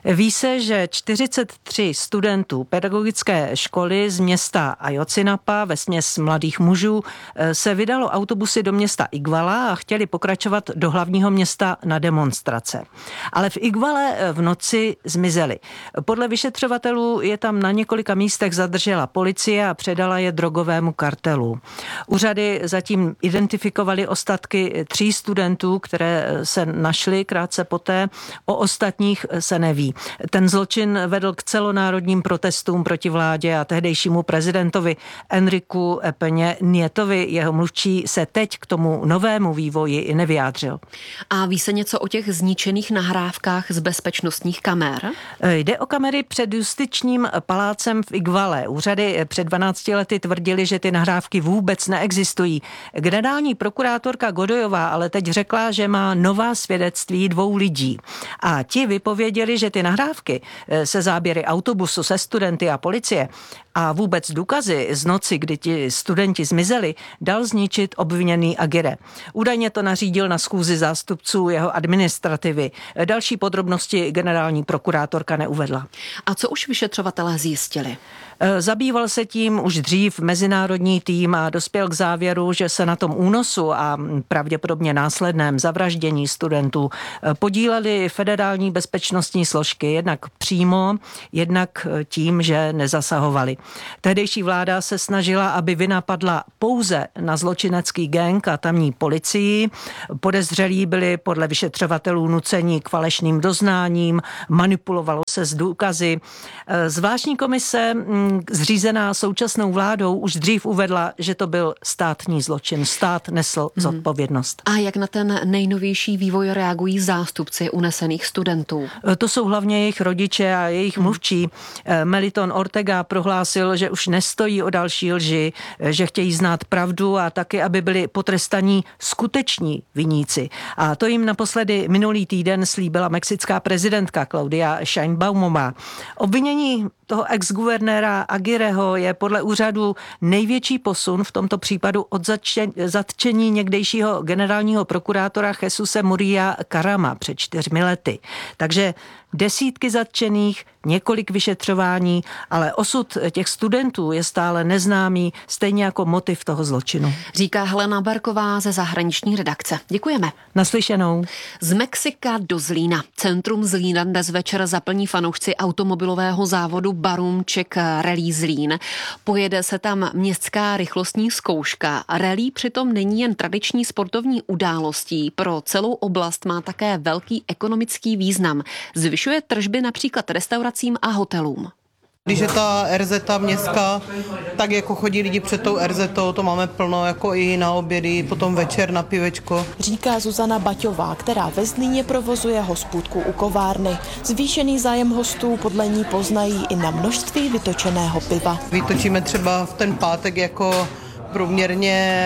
Ví se, že čtyřicet tři studentů pedagogické školy z města Ayotzinapa, vesměs mladých mužů, se vydalo autobusy do města Iguala a chtěli pokračovat do hlavního města na demonstrace. Ale v Iguale v noci zmizeli. Podle vyšetřovatelů je tam na několika místech zadržela policie a předala je drogovému kartelu. Úřady zatím identifikovaly ostatky tří studentů, které se našly krátce poté. O ostatních se neví. Ten zločin vedl k celonárodním protestům proti vládě a tehdejšímu prezidentovi Enriku Peně Nietovi. Jeho mluvčí se teď k tomu novému vývoji nevyjádřil. A ví se něco o těch zničených nahrávkách z bezpečnostních kamer? Jde o kamery před justičním palácem v Iguale. Úřady před dvanácti lety tvrdili, že ty nahrávky vůbec neexistují. Generální prokurátorka Godojová ale teď řekla, že má nová svědectví dvou lidí. A ti vypověděli, že ty nahrávky se záběry autobusu se studenty a policie a vůbec důkazy z noci, kdy ti studenti zmizeli, dal zničit obviněný Aguirre. Údajně to nařídil na schůzi zástupců jeho administrativy. Další podrobnosti generální prokurátorka neuvedla. A co už vyšetřovatelé zjistili? Zabýval se tím už dřív mezinárodní tým a dospěl k závěru, že se na tom únosu a pravděpodobně následném zavraždění studentů podílely federální bezpečnostní složky, jednak přímo, jednak tím, že nezasahovali. Tehdejší vláda se snažila, aby vina padla pouze na zločinecký gang a tamní policii. Podezřelí byli podle vyšetřovatelů nuceni k falešným doznáním, manipulovalo se s důkazy. Zvláštní komise zřízená současnou vládou už dřív uvedla, že to byl státní zločin. Stát nesl zodpovědnost. A jak na ten nejnovější vývoj reagují zástupci unesených studentů? To jsou hlavně jejich rodiče a jejich mluvčí. Meliton Ortega prohlásil, že už nestojí o další lži, že chtějí znát pravdu a taky, aby byli potrestaní skuteční viníci. A to jim naposledy minulý týden slíbila mexická prezidentka Claudia Sheinbaumová. Obvinění toho ex-guvernéra Aguirreho je podle úřadu největší posun v tomto případu od zatčení někdejšího generálního prokurátora Jesuse Muria Carama před čtyřmi lety. Takže desítky zatčených, několik vyšetřování, ale osud těch studentů je stále neznámý, stejně jako motiv toho zločinu. Říká Helena Berková ze zahraniční redakce. Děkujeme. Naslyšenou. Z Mexika do Zlína. Centrum Zlína dnes večer zaplní fanoušci automobilového závodu Barum Czech Rally Zlín. Pojede se tam městská rychlostní zkouška. Rally přitom není jen tradiční sportovní událostí. Pro celou oblast má také velký ekonomický význam. Zvyšuje tržby například restauracím a hotelům. Když je ta er zet městská, tak jako chodí lidi před tou er zetou, to máme plno jako i na obědy, potom večer na pivečko. Říká Zuzana Baťová, která ve Zlíně provozuje hospůdku u kovárny. Zvýšený zájem hostů podle ní poznají i na množství vytočeného piva. Vytočíme třeba v ten pátek jako průměrně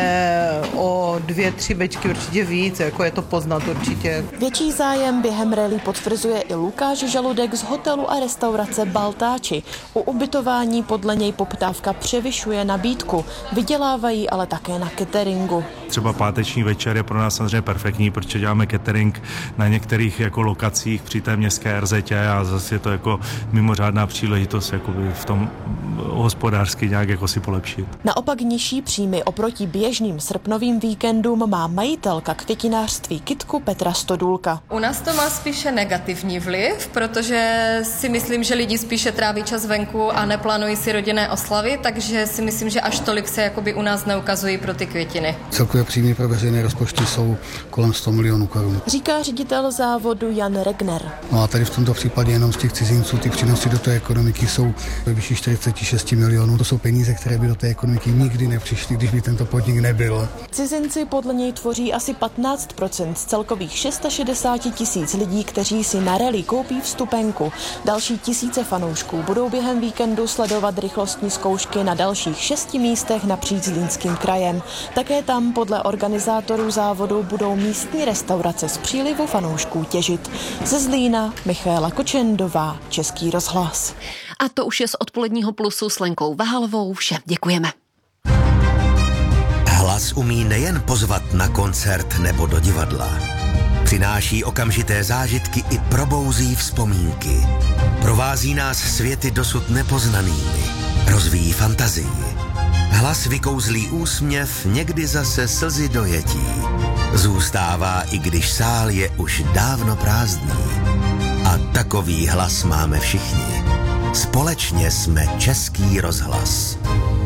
o dvě, tři bečky určitě víc, jako je to poznat určitě. Větší zájem během rally potvrzuje i Lukáš Žaludek z hotelu a restaurace Baltáči. U ubytování podle něj poptávka převyšuje nabídku. Vydělávají ale také na cateringu. Třeba páteční večer je pro nás samozřejmě perfektní, protože děláme catering na některých jako lokacích při té městské er zetě a zase je to jako mimořádná příležitost jako v tom hospodářsky nějak jako si polepšit. Naopak nižší příjmy oproti běžným srpnovým víkendům má majitelka květinářství Kytku Petra Stodůlka. U nás to má spíše negativní vliv, protože si myslím, že lidi spíše tráví čas venku a neplánují si rodinné oslavy, takže si myslím, že až tolik se jakoby u nás neukazují pro ty květiny. Celkové příjmy pro veřejné rozpočty jsou kolem sto milionů korun. Říká ředitel závodu Jan Regner. No a tady v tomto případě jenom z těch cizinců ty přínosy do té ekonomiky jsou ve výši čtyřicet šest milionů. To jsou peníze, které by do té ekonomiky nikdy nepřišly, když by tento podnik nebyl. Cizinci podle něj tvoří asi patnáct procent z celkových šedesát šest tisíc lidí, kteří si na rally koupí vstupenku. Další tisíce fanoušků budou během víkendu sledovat rychlostní zkoušky na dalších šesti místech napříč Zlínským krajem. Také tam podle organizátorů závodu budou místní restaurace z přílivu fanoušků těžit. Ze Zlína Michaela Kočendová, Český rozhlas. A to už je z odpoledního plusu s Lenkou Vahalovou. Vše, děkujeme. Hlas umí nejen pozvat na koncert nebo do divadla. Přináší okamžité zážitky i probouzí vzpomínky. Provází nás světy dosud nepoznanými. Rozvíjí fantazii. Hlas vykouzlí úsměv, někdy zase slzy dojetí. Zůstává, i když sál je už dávno prázdný. A takový hlas máme všichni. Společně jsme Český rozhlas.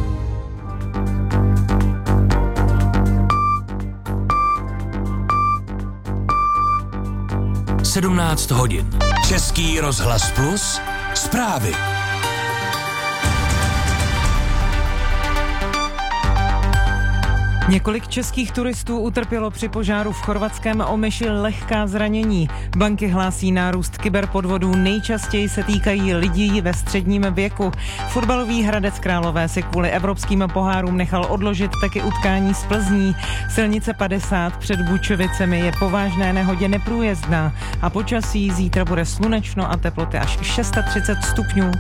sedmnáct hodin. Český rozhlas plus. Zprávy. Několik českých turistů utrpělo při požáru v chorvatském Omiši lehká zranění. Banky hlásí nárůst kyberpodvodů, nejčastěji se týkají lidí ve středním věku. Fotbalový Hradec Králové si kvůli evropským pohárům nechal odložit taky utkání z Plzní. Silnice padesát před Bučovicemi je po vážné nehodě neprůjezdná a počasí zítra bude slunečno a teploty až třicet šest stupňů.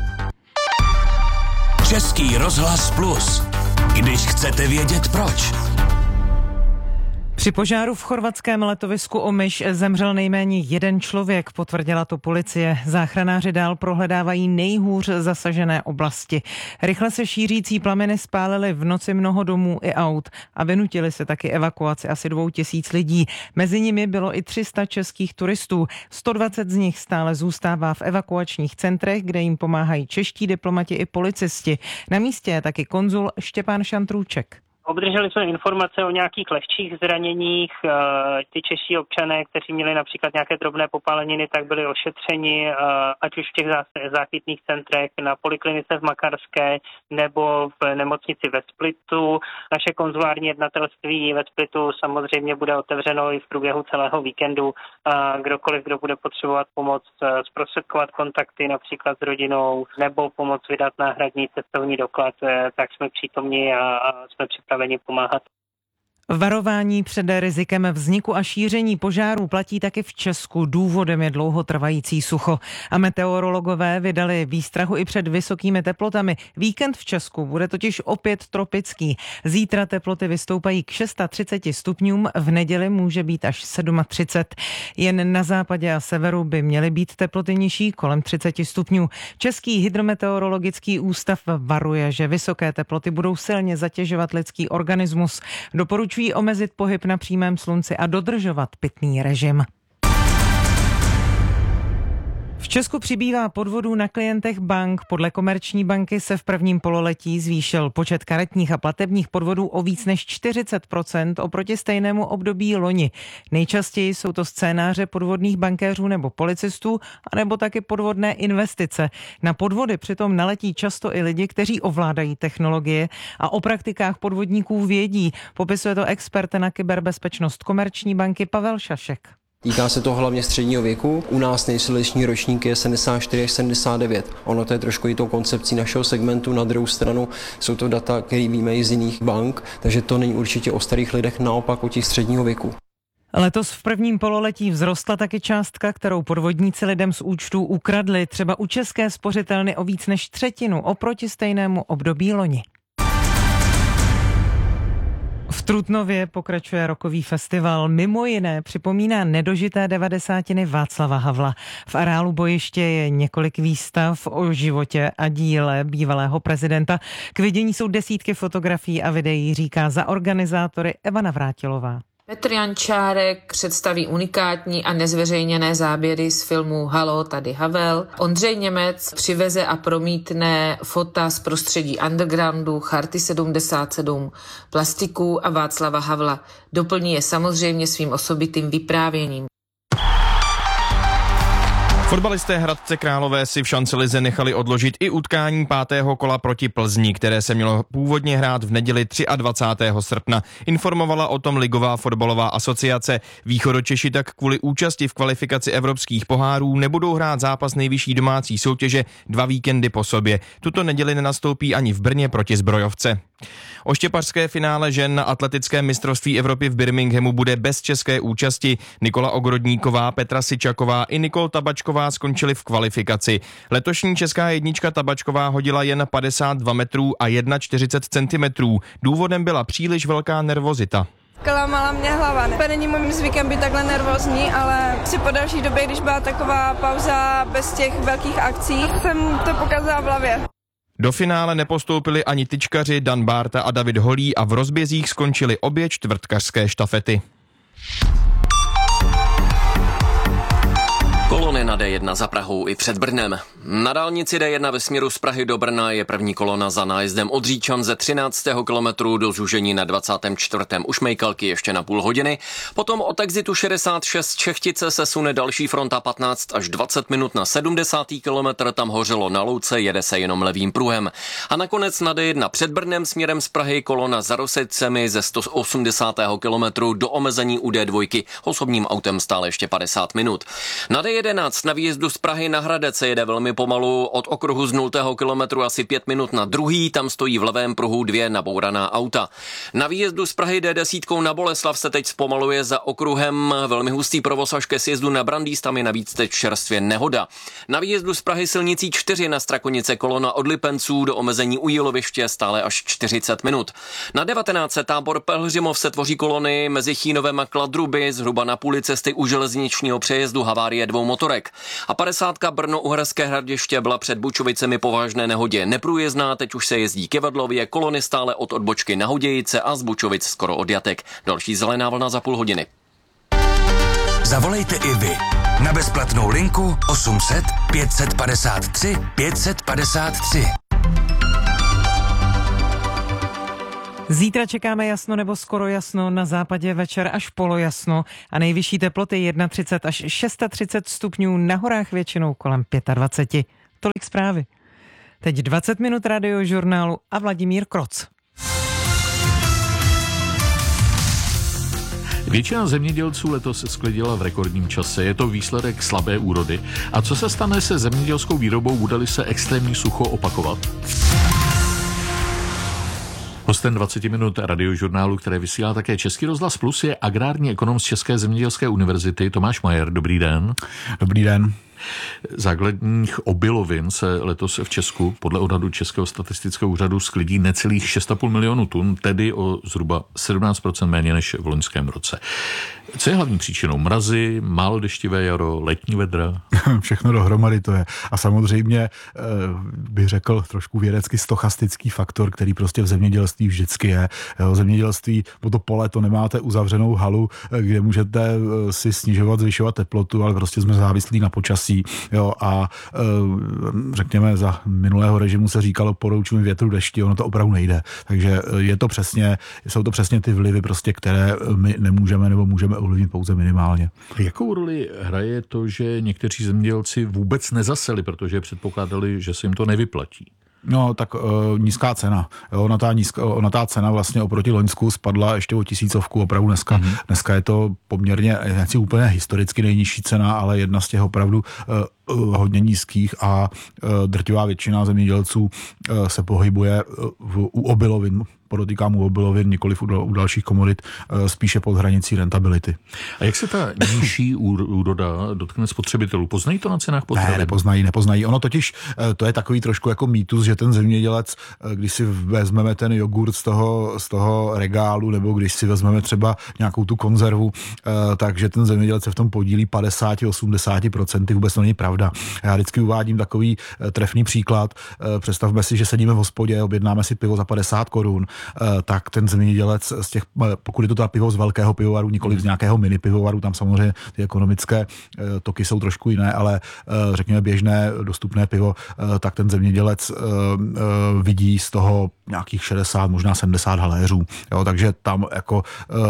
Český rozhlas plus. Když chcete vědět proč. Při požáru v chorvatském letovisku Omiš zemřel nejméně jeden člověk, potvrdila to policie. Záchranáři dál prohledávají nejhůř zasažené oblasti. Rychle se šířící plameny spálily v noci mnoho domů i aut a vynutili se taky evakuaci asi dvou tisíc lidí. Mezi nimi bylo i tři sta českých turistů. sto dvacet z nich stále zůstává v evakuačních centrech, kde jim pomáhají čeští diplomati i policisti. Na místě je taky konzul Štěpán Šantrůček. Obdrželi jsme informace o nějakých lehčích zraněních. Ty čeští občané, kteří měli například nějaké drobné popáleniny, tak byli ošetřeni, ať už v těch záchytných centrech, na poliklinice v Makarské nebo v nemocnici ve Splitu. Naše konzulární jednatelství ve Splitu samozřejmě bude otevřeno i v průběhu celého víkendu. Kdokoliv, kdo bude potřebovat pomoc zprostředkovat kontakty například s rodinou nebo pomoc vydat náhradní cestovní doklad, tak jsme přítomni a jsme připraveni pomáhat. Varování před rizikem vzniku a šíření požárů platí taky v Česku. Důvodem je dlouhotrvající sucho. A meteorologové vydali výstrahu i před vysokými teplotami. Víkend v Česku bude totiž opět tropický. Zítra teploty vystoupají k třiceti šesti stupňům, v neděli může být až třicet sedm. Jen na západě a severu by měly být teploty nižší kolem třicet stupňů. Český hydrometeorologický ústav varuje, že vysoké teploty budou silně zatěžovat lidský organismus. Doporučují omezit pohyb na přímém slunci a dodržovat pitný režim. V Česku přibývá podvodů na klientech bank. Podle Komerční banky se v prvním pololetí zvýšil počet karetních a platebních podvodů o víc než čtyřicet procent oproti stejnému období loni. Nejčastěji jsou to scénáře podvodných bankéřů nebo policistů, anebo taky podvodné investice. Na podvody přitom naletí často i lidi, kteří ovládají technologie a o praktikách podvodníků vědí. Popisuje to expert na kyberbezpečnost Komerční banky Pavel Šašek. Týká se to hlavně středního věku. U nás nejsilnější ročník je sedmdesát čtyři až sedmdesát devět. Ono to je trošku i tou koncepcí našeho segmentu. Na druhou stranu jsou to data, které víme i z jiných bank, takže to není určitě o starých lidech, naopak o těch středního věku. Letos v prvním pololetí vzrostla taky částka, kterou podvodníci lidem z účtů ukradli, třeba u České spořitelny o víc než třetinu oproti stejnému období loni. V Trutnově pokračuje rokový festival. Mimo jiné připomíná nedožité devadesátiny Václava Havla. V areálu bojiště je několik výstav o životě a díle bývalého prezidenta. K vidění jsou desítky fotografií a videí, říká za organizátory Eva Navrátilová. Petr Jančárek představí unikátní a nezveřejněné záběry z filmu Halo, tady Havel. Ondřej Němec přiveze a promítne fota z prostředí undergroundu, Charty sedmdesát sedm, plastiků a Václava Havla. Doplní je samozřejmě svým osobitým vyprávěním. Fotbalisté Hradce Králové si v šancelize nechali odložit i utkání pátého kola proti Plzni, které se mělo původně hrát v neděli dvacátého třetího srpna. Informovala o tom Ligová fotbalová asociace. Východočeši tak kvůli účasti v kvalifikaci evropských pohárů nebudou hrát zápas nejvyšší domácí soutěže dva víkendy po sobě. Tuto neděli nenastoupí ani v Brně proti Zbrojovce. Oštěpařské finále žen na atletickém mistrovství Evropy v Birminghamu bude bez české účasti. Nikola Ogrodníková, Petra Sičaková i Nikol Tabačková skončili v kvalifikaci. Letošní česká jednička Tabačková hodila jen padesát dva metrů a čtyřicet jedna centimetrů. Důvodem byla příliš velká nervozita. Klamala mě hlava. Ne? Není mým zvykem být takhle nervózní, ale si po další době, když byla taková pauza bez těch velkých akcí, jsem to pokazala v hlavě. Do finále nepostoupili ani tyčkaři Dan Bárta a David Holý a v rozbězích skončily obě čtvrtkařské štafety. Kolony na D jedna za Prahou i před Brnem. Na dálnici D jedna ve směru z Prahy do Brna je první kolona za nájezdem od Říčan ze třináctého kilometru do Žužení na dvacátém čtvrtém U Šmejkalky ještě na půl hodiny. Potom od exitu šedesát šest Čechtice se sune další fronta patnáct až dvacet minut na sedmdesátý kilometr, tam hořelo na louce, jede se jenom levým pruhem. A nakonec na D jedna před Brnem směrem z Prahy kolona za Rosicemi ze sto osmdesátého kilometru do omezení u D dva osobním autem stále ještě padesát minut. Na D jedenáct na výjezdu z Prahy na Hradec se jede velmi pomalu, od okruhu z nultého kilometru asi pět minut na druhý, tam stojí v levém pruhu dvě nabouraná auta. Na výjezdu z Prahy D deset na Boleslav se teď zpomaluje za okruhem, velmi hustý provoz až ke sjezdu na Brandýs, tam je navíc teď čerstvě nehoda. Na výjezdu z Prahy silnicí čtyři na Strakonice kolona od Lipenců do omezení u Jíloviště stále až čtyřicet minut. Na devatenáct tábor Pelhřimov se tvoří kolony mezi Chínovem a Kladruby, zhruba na půli cesty u železničního přejezdu havárie dvou motorek. A padesátka Brno-Uherské Hradiště byla před Bučovicemi po vážné nehodě neprůjezdná, teď už se jezdí ke Vedlově, kolony stále od odbočky na Hodějice a z Bučovic skoro od Jatek. Další zelená vlna za půl hodiny. Zavolejte i vy na bezplatnou linku osm set pět padesát tři pět padesát tři. Zítra čekáme jasno nebo skoro jasno, na západě večer až polojasno a nejvyšší teploty třicet jedna až třicet šest stupňů, na horách většinou kolem dvacet pět. Tolik zprávy. Teď dvacet minut radiožurnálu a Vladimír Kroc. Většina zemědělců letos sklidila v rekordním čase. Je to výsledek slabé úrody. A co se stane se zemědělskou výrobou, bude-li se extrémní sucho opakovat? Hostem dvacet minut radiožurnálu, které vysílá také Český rozhlas Plus, je agrární ekonom z České zemědělské univerzity Tomáš Majer. Dobrý den. Dobrý den. Základních obilovin se letos v Česku podle odhadu Českého statistického úřadu sklidí necelých šest a půl milionu tun, tedy o zhruba sedmnáct procent méně než v loňském roce. Co je hlavní příčinou? Mrazy, málo deštivé jaro, letní vedra? Všechno dohromady to je. A samozřejmě bych řekl trošku vědecky stochastický faktor, který prostě v zemědělství vždycky je. V zemědělství po to pole to nemáte uzavřenou halu, kde můžete si snižovat, zvyšovat teplotu, ale prostě jsme závislí na počasí. Jo, a řekněme, za minulého režimu se říkalo poroučujeme větru dešti, ono to opravdu nejde. Takže je to přesně, jsou to přesně ty vlivy, prostě, které my nemůžeme nebo můžeme ovlivnit pouze minimálně. Jakou roli hraje to, že někteří zemědělci vůbec nezaseli, protože předpokládali, že se jim to nevyplatí? No, tak uh, nízká cena. Jo, ona, ta nízká, ona ta cena vlastně oproti loňsku spadla ještě o tisícovku opravdu dneska. Mm-hmm. Dneska je to poměrně, nechci úplně historicky nejnižší cena, ale jedna z těch opravdu uh, uh, hodně nízkých a uh, drtivá většina zemědělců uh, se pohybuje uh, v, u obilovin. Podotýkám u obilovin, nikoliv u, u dalších komodit, spíše pod hranicí rentability. A jak se ta nižší úroda dotkne spotřebitelů? Poznají to na cenách potravin? Ne, nepoznají, nepoznají. Ono totiž, to je takový trošku jako mýtus, že ten zemědělec, když si vezmeme ten jogurt z toho, z toho regálu, nebo když si vezmeme třeba nějakou tu konzervu, takže ten zemědělec se v tom podílí padesát až osmdesát procent, vůbec to není pravda. Já vždycky uvádím takový trefný příklad. Představme si, že sedíme v hospodě, objednáme si pivo za padesát korun, tak ten zemědělec z těch, pokud je to ta pivo z velkého pivovaru, nikoliv z nějakého mini pivovaru, tam samozřejmě ty ekonomické toky jsou trošku jiné, ale řekněme běžné dostupné pivo, tak ten zemědělec vidí z toho nějakých šedesát, možná sedmdesát haléřů. Jo, takže tam jako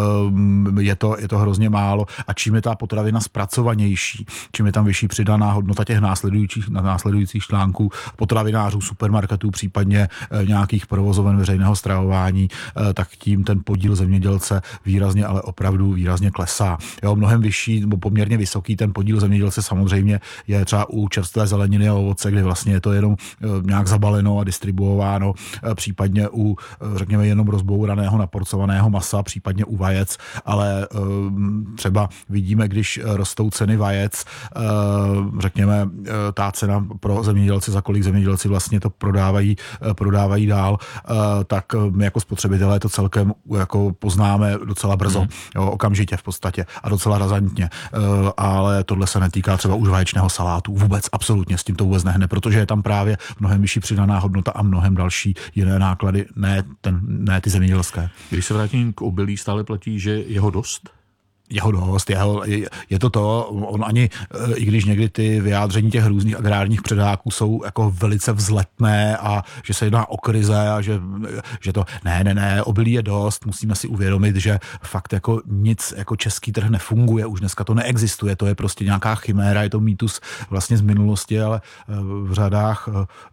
je to, je to hrozně málo. A čím je ta potravina zpracovanější, čím je tam vyšší přidaná hodnota těch následujících, následujících článků potravinářů, supermarketů, případně nějakých provozoven veřejného stravování, tak tím ten podíl zemědělce výrazně, ale opravdu výrazně klesá. Jo, mnohem vyšší, nebo poměrně vysoký ten podíl zemědělce samozřejmě je třeba u čerstvé zeleniny a ovoce, kde vlastně je to jenom nějak zabaleno a distribuováno, případně u, řekněme, jenom rozbouraného, naporcovaného masa, případně u vajec, ale třeba vidíme, když rostou ceny vajec, řekněme, řekněme, ta cena pro zemědělce, za kolik zemědělci vlastně to prodávají, prodávají dál, tak my jako spotřebitelé to celkem jako poznáme docela brzo, mm. jo, okamžitě v podstatě a docela razantně. Ale tohle se netýká třeba už vaječného salátu. Vůbec, absolutně s tím to vůbec nehne, protože je tam právě mnohem vyšší přidaná hodnota a mnohem další jiné náklady, ne, ten, ne ty zemědělské. Když se vrátím k obilí, stále platí, že jeho dost? Jeho dost, jeho, je, je to to, on ani, i když někdy ty vyjádření těch různých agrárních předáků jsou jako velice vzletné a že se jedná o krize a že, že to, ne, ne, ne, obilí je dost, musíme si uvědomit, že fakt jako nic, jako český trh nefunguje, už dneska to neexistuje, to je prostě nějaká chiméra, je to mýtus vlastně z minulosti, ale v řadách,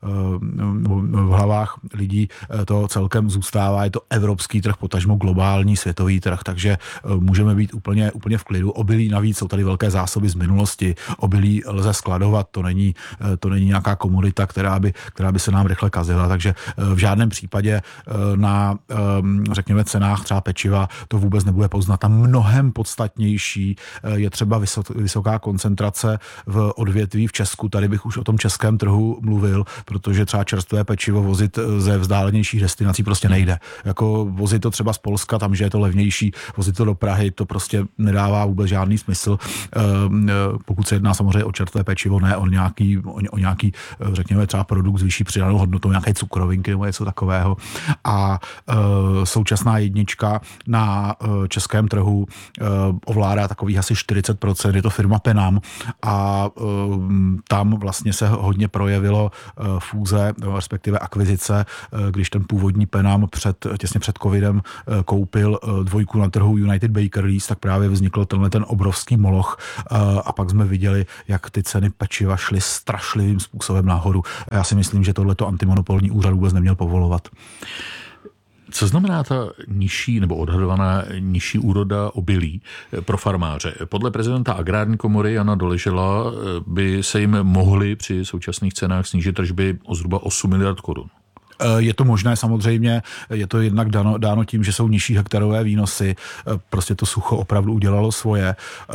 v hlavách lidí to celkem zůstává, je to evropský trh, potažmo globální světový trh, takže můžeme být úplně úplně v klidu. Obilí navíc jsou tady velké zásoby z minulosti. Obilí lze skladovat, to není, to není nějaká komodita, která by, která by se nám rychle kazila, takže v žádném případě na, řekněme, cenách třeba pečiva to vůbec nebude poznat. A mnohem podstatnější je třeba vysoká koncentrace v odvětví v Česku. Tady bych už o tom českém trhu mluvil, protože třeba čerstvé pečivo vozit ze vzdálenějších destinací prostě nejde. Jako vozit to třeba z Polska, tam, že je to levnější, vozit to do Prahy, to prostě nedává vůbec žádný smysl, pokud se jedná samozřejmě o čerstvé pečivo, ne o nějaký, o nějaký, řekněme, třeba produkt s vyšší přidanou hodnotou, nějaké cukrovinky nebo něco takového. A současná jednička na českém trhu ovládá takových asi čtyřicet procent, je to firma Penam a tam vlastně se hodně projevilo fúze, respektive akvizice, když ten původní Penam před, těsně před covidem koupil dvojku na trhu United Bakeries, tak právě vznikl tenhle ten obrovský moloch a pak jsme viděli, jak ty ceny pečiva šly strašlivým způsobem nahoru. Já si myslím, že tohleto antimonopolní úřad vůbec neměl povolovat. Co znamená ta nižší nebo odhadovaná nižší úroda obilí pro farmáře? Podle prezidenta Agrární komory Jana Doležela by se jim mohly při současných cenách snížit tržby o zhruba osm miliard korun. Je to možné samozřejmě, je to jednak dáno, dáno tím, že jsou nižší hektarové výnosy, prostě to sucho opravdu udělalo svoje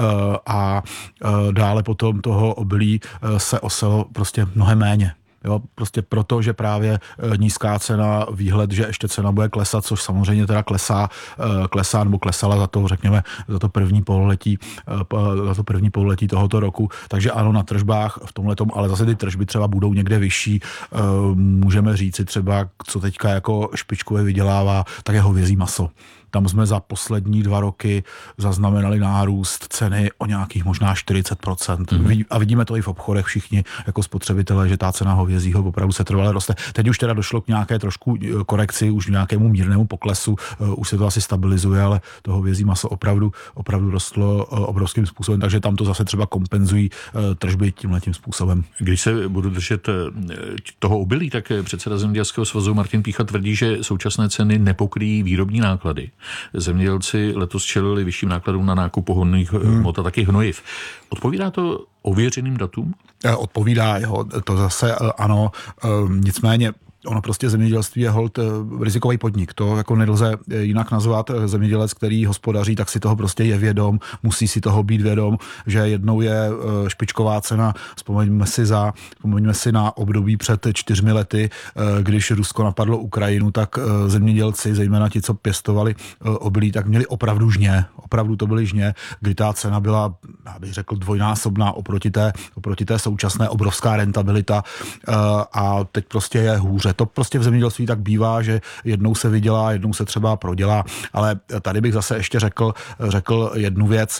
a dále potom toho obilí se oselo prostě mnohem méně. Jo, prostě proto, že právě nízká cena, výhled, že ještě cena bude klesat, což samozřejmě teda klesá, klesá nebo klesala za to, řekněme, za to první pololetí, za to první pololetí tohoto roku. Takže ano, na tržbách v tomhletom, ale zase ty tržby třeba budou někde vyšší. Můžeme říci třeba, co teďka jako špičkově vydělává, tak je hovězí maso. Tam jsme za poslední dva roky zaznamenali nárůst ceny o nějakých možná čtyřicet procent. Mm-hmm. A vidíme to i v obchodech všichni jako spotřebitelé, že ta cena hovězího opravdu se trvale roste. Teď už teda došlo k nějaké trošku korekci, už k nějakému mírnému poklesu, už se to asi stabilizuje, ale to hovězí maso opravdu, opravdu rostlo obrovským způsobem, takže tam to zase třeba kompenzují tržby tímhletím způsobem. Když se budu držet toho obilí, tak předseda Zemědělského svazu Martin Pícha tvrdí, že současné ceny nepokryjí výrobní náklady. Zemědělci letos čelili vyšším nákladům na nákup pohonných hmot a taky hnojiv. Odpovídá to ověřeným datům? Odpovídá, jo, to zase ano, nicméně ono prostě zemědělství je holt rizikový podnik. To jako nelze jinak nazvat. Zemědělec, který hospodaří, tak si toho prostě je vědom, musí si toho být vědom, že jednou je špičková cena. Vzpomeňme si, za, vzpomeňme si na období před čtyřmi lety, když Rusko napadlo Ukrajinu, tak zemědělci, zejména ti, co pěstovali obilí, tak měli opravdu žně. Opravdu to byly žně, kdy ta cena byla, já bych řekl, dvojnásobná oproti té, oproti té současné, obrovská rentabilita a teď prostě je hůře. To prostě v zemědělství tak bývá, že jednou se vydělá, jednou se třeba prodělá, ale tady bych zase ještě řekl, řekl jednu věc.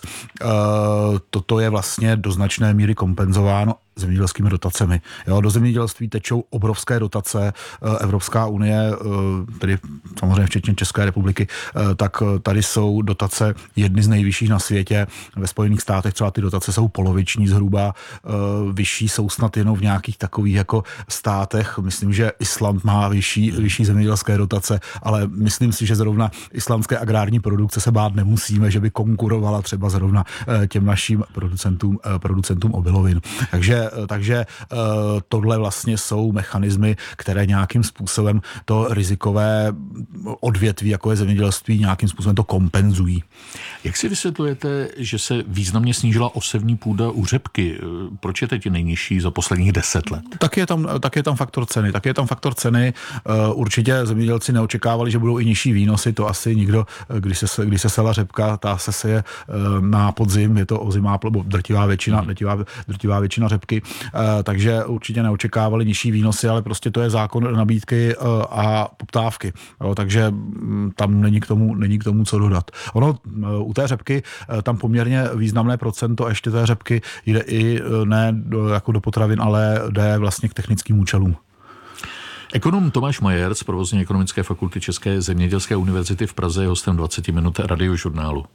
Toto je vlastně do značné míry kompenzováno zemědělskými dotacemi. Jo, do zemědělství tečou obrovské dotace. Evropská unie, tedy samozřejmě včetně České republiky, tak tady jsou dotace jedny z nejvyšších na světě. Ve Spojených státech třeba ty dotace jsou poloviční zhruba. Vyšší jsou snad jenom v nějakých takových jako státech. Myslím, že Island má vyšší, vyšší zemědělské dotace, ale myslím si, že zrovna islandské agrární produkce se bát nemusíme, že by konkurovala třeba zrovna těm našim producentům, producentům obilovin. Takže takže, takže tohle vlastně jsou mechanismy, které nějakým způsobem to rizikové odvětví, jako je zemědělství, nějakým způsobem to kompenzují. Jak si vysvětlujete, že se významně snížila osevní půda u řepky? Proč je teď nejnižší za posledních deset let? Tak je tam, tak je tam faktor ceny. Tak je tam faktor ceny. Určitě zemědělci neočekávali, že budou i nižší výnosy. To asi nikdo, když se, když se sela řepka, ta se seje na podzim, je to ozimá, drtivá většina, drtivá, drtivá většina řepky. Takže určitě neočekávali nižší výnosy, ale prostě to je zákon nabídky a poptávky. Takže tam není k tomu, není k tomu co dodat. Ono u té řepky tam poměrně významné procento ještě té řepky jde i ne do, jako do potravin, ale jde vlastně k technickým účelům. Ekonom Tomáš Majer z provozní ekonomické fakulty České zemědělské univerzity v Praze je hostem dvacet minut Radiožurnálu.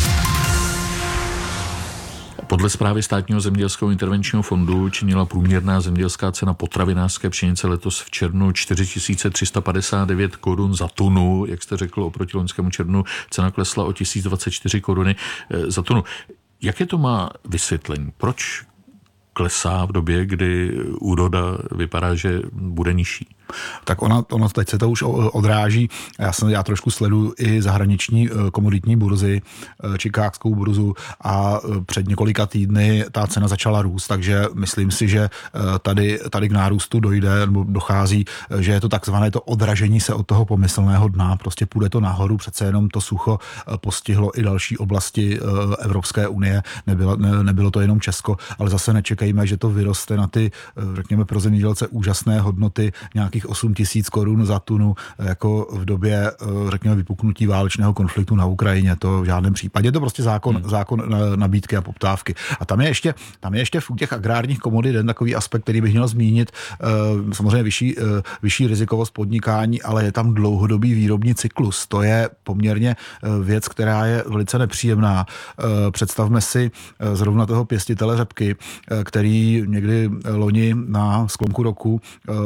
Podle zprávy Státního zemědělského intervenčního fondu činila průměrná zemědělská cena potravinářské pšenice letos v červnu čtyři tisíce tři sta padesát devět korun za tunu. Jak jste řekl, oproti loňskému červnu cena klesla o tisíc dvacet čtyři koruny za tunu. Jaké to má vysvětlení? Proč klesá v době, kdy úroda vypadá, že bude nižší? Tak ona, ono teď se to už odráží. Já jsem, já trošku sleduju i zahraniční komoditní burzy, čikágskou burzu a před několika týdny ta cena začala růst, takže myslím si, že tady, tady k nárůstu dojde, nebo dochází, že je to takzvané to odražení se od toho pomyslného dna, prostě půjde to nahoru, přece jenom to sucho postihlo i další oblasti Evropské unie, nebylo, ne, nebylo to jenom Česko, ale zase nečekejme, že to vyroste na ty, řekněme, pro zemědělce úžasné hodnoty nějakých osm tisíc korun za tunu, jako v době, řekněme, vypuknutí válečného konfliktu na Ukrajině. To v žádném případě. Je to prostě zákon, hmm. zákon nabídky a poptávky. A tam je ještě, tam je ještě v těch agrárních komodit jeden takový aspekt, který bych měl zmínit. Samozřejmě vyšší, vyšší rizikovost podnikání, ale je tam dlouhodobý výrobní cyklus. To je poměrně věc, která je velice nepříjemná. Představme si zrovna toho pěstitele řepky, který někdy loni na sklonku roku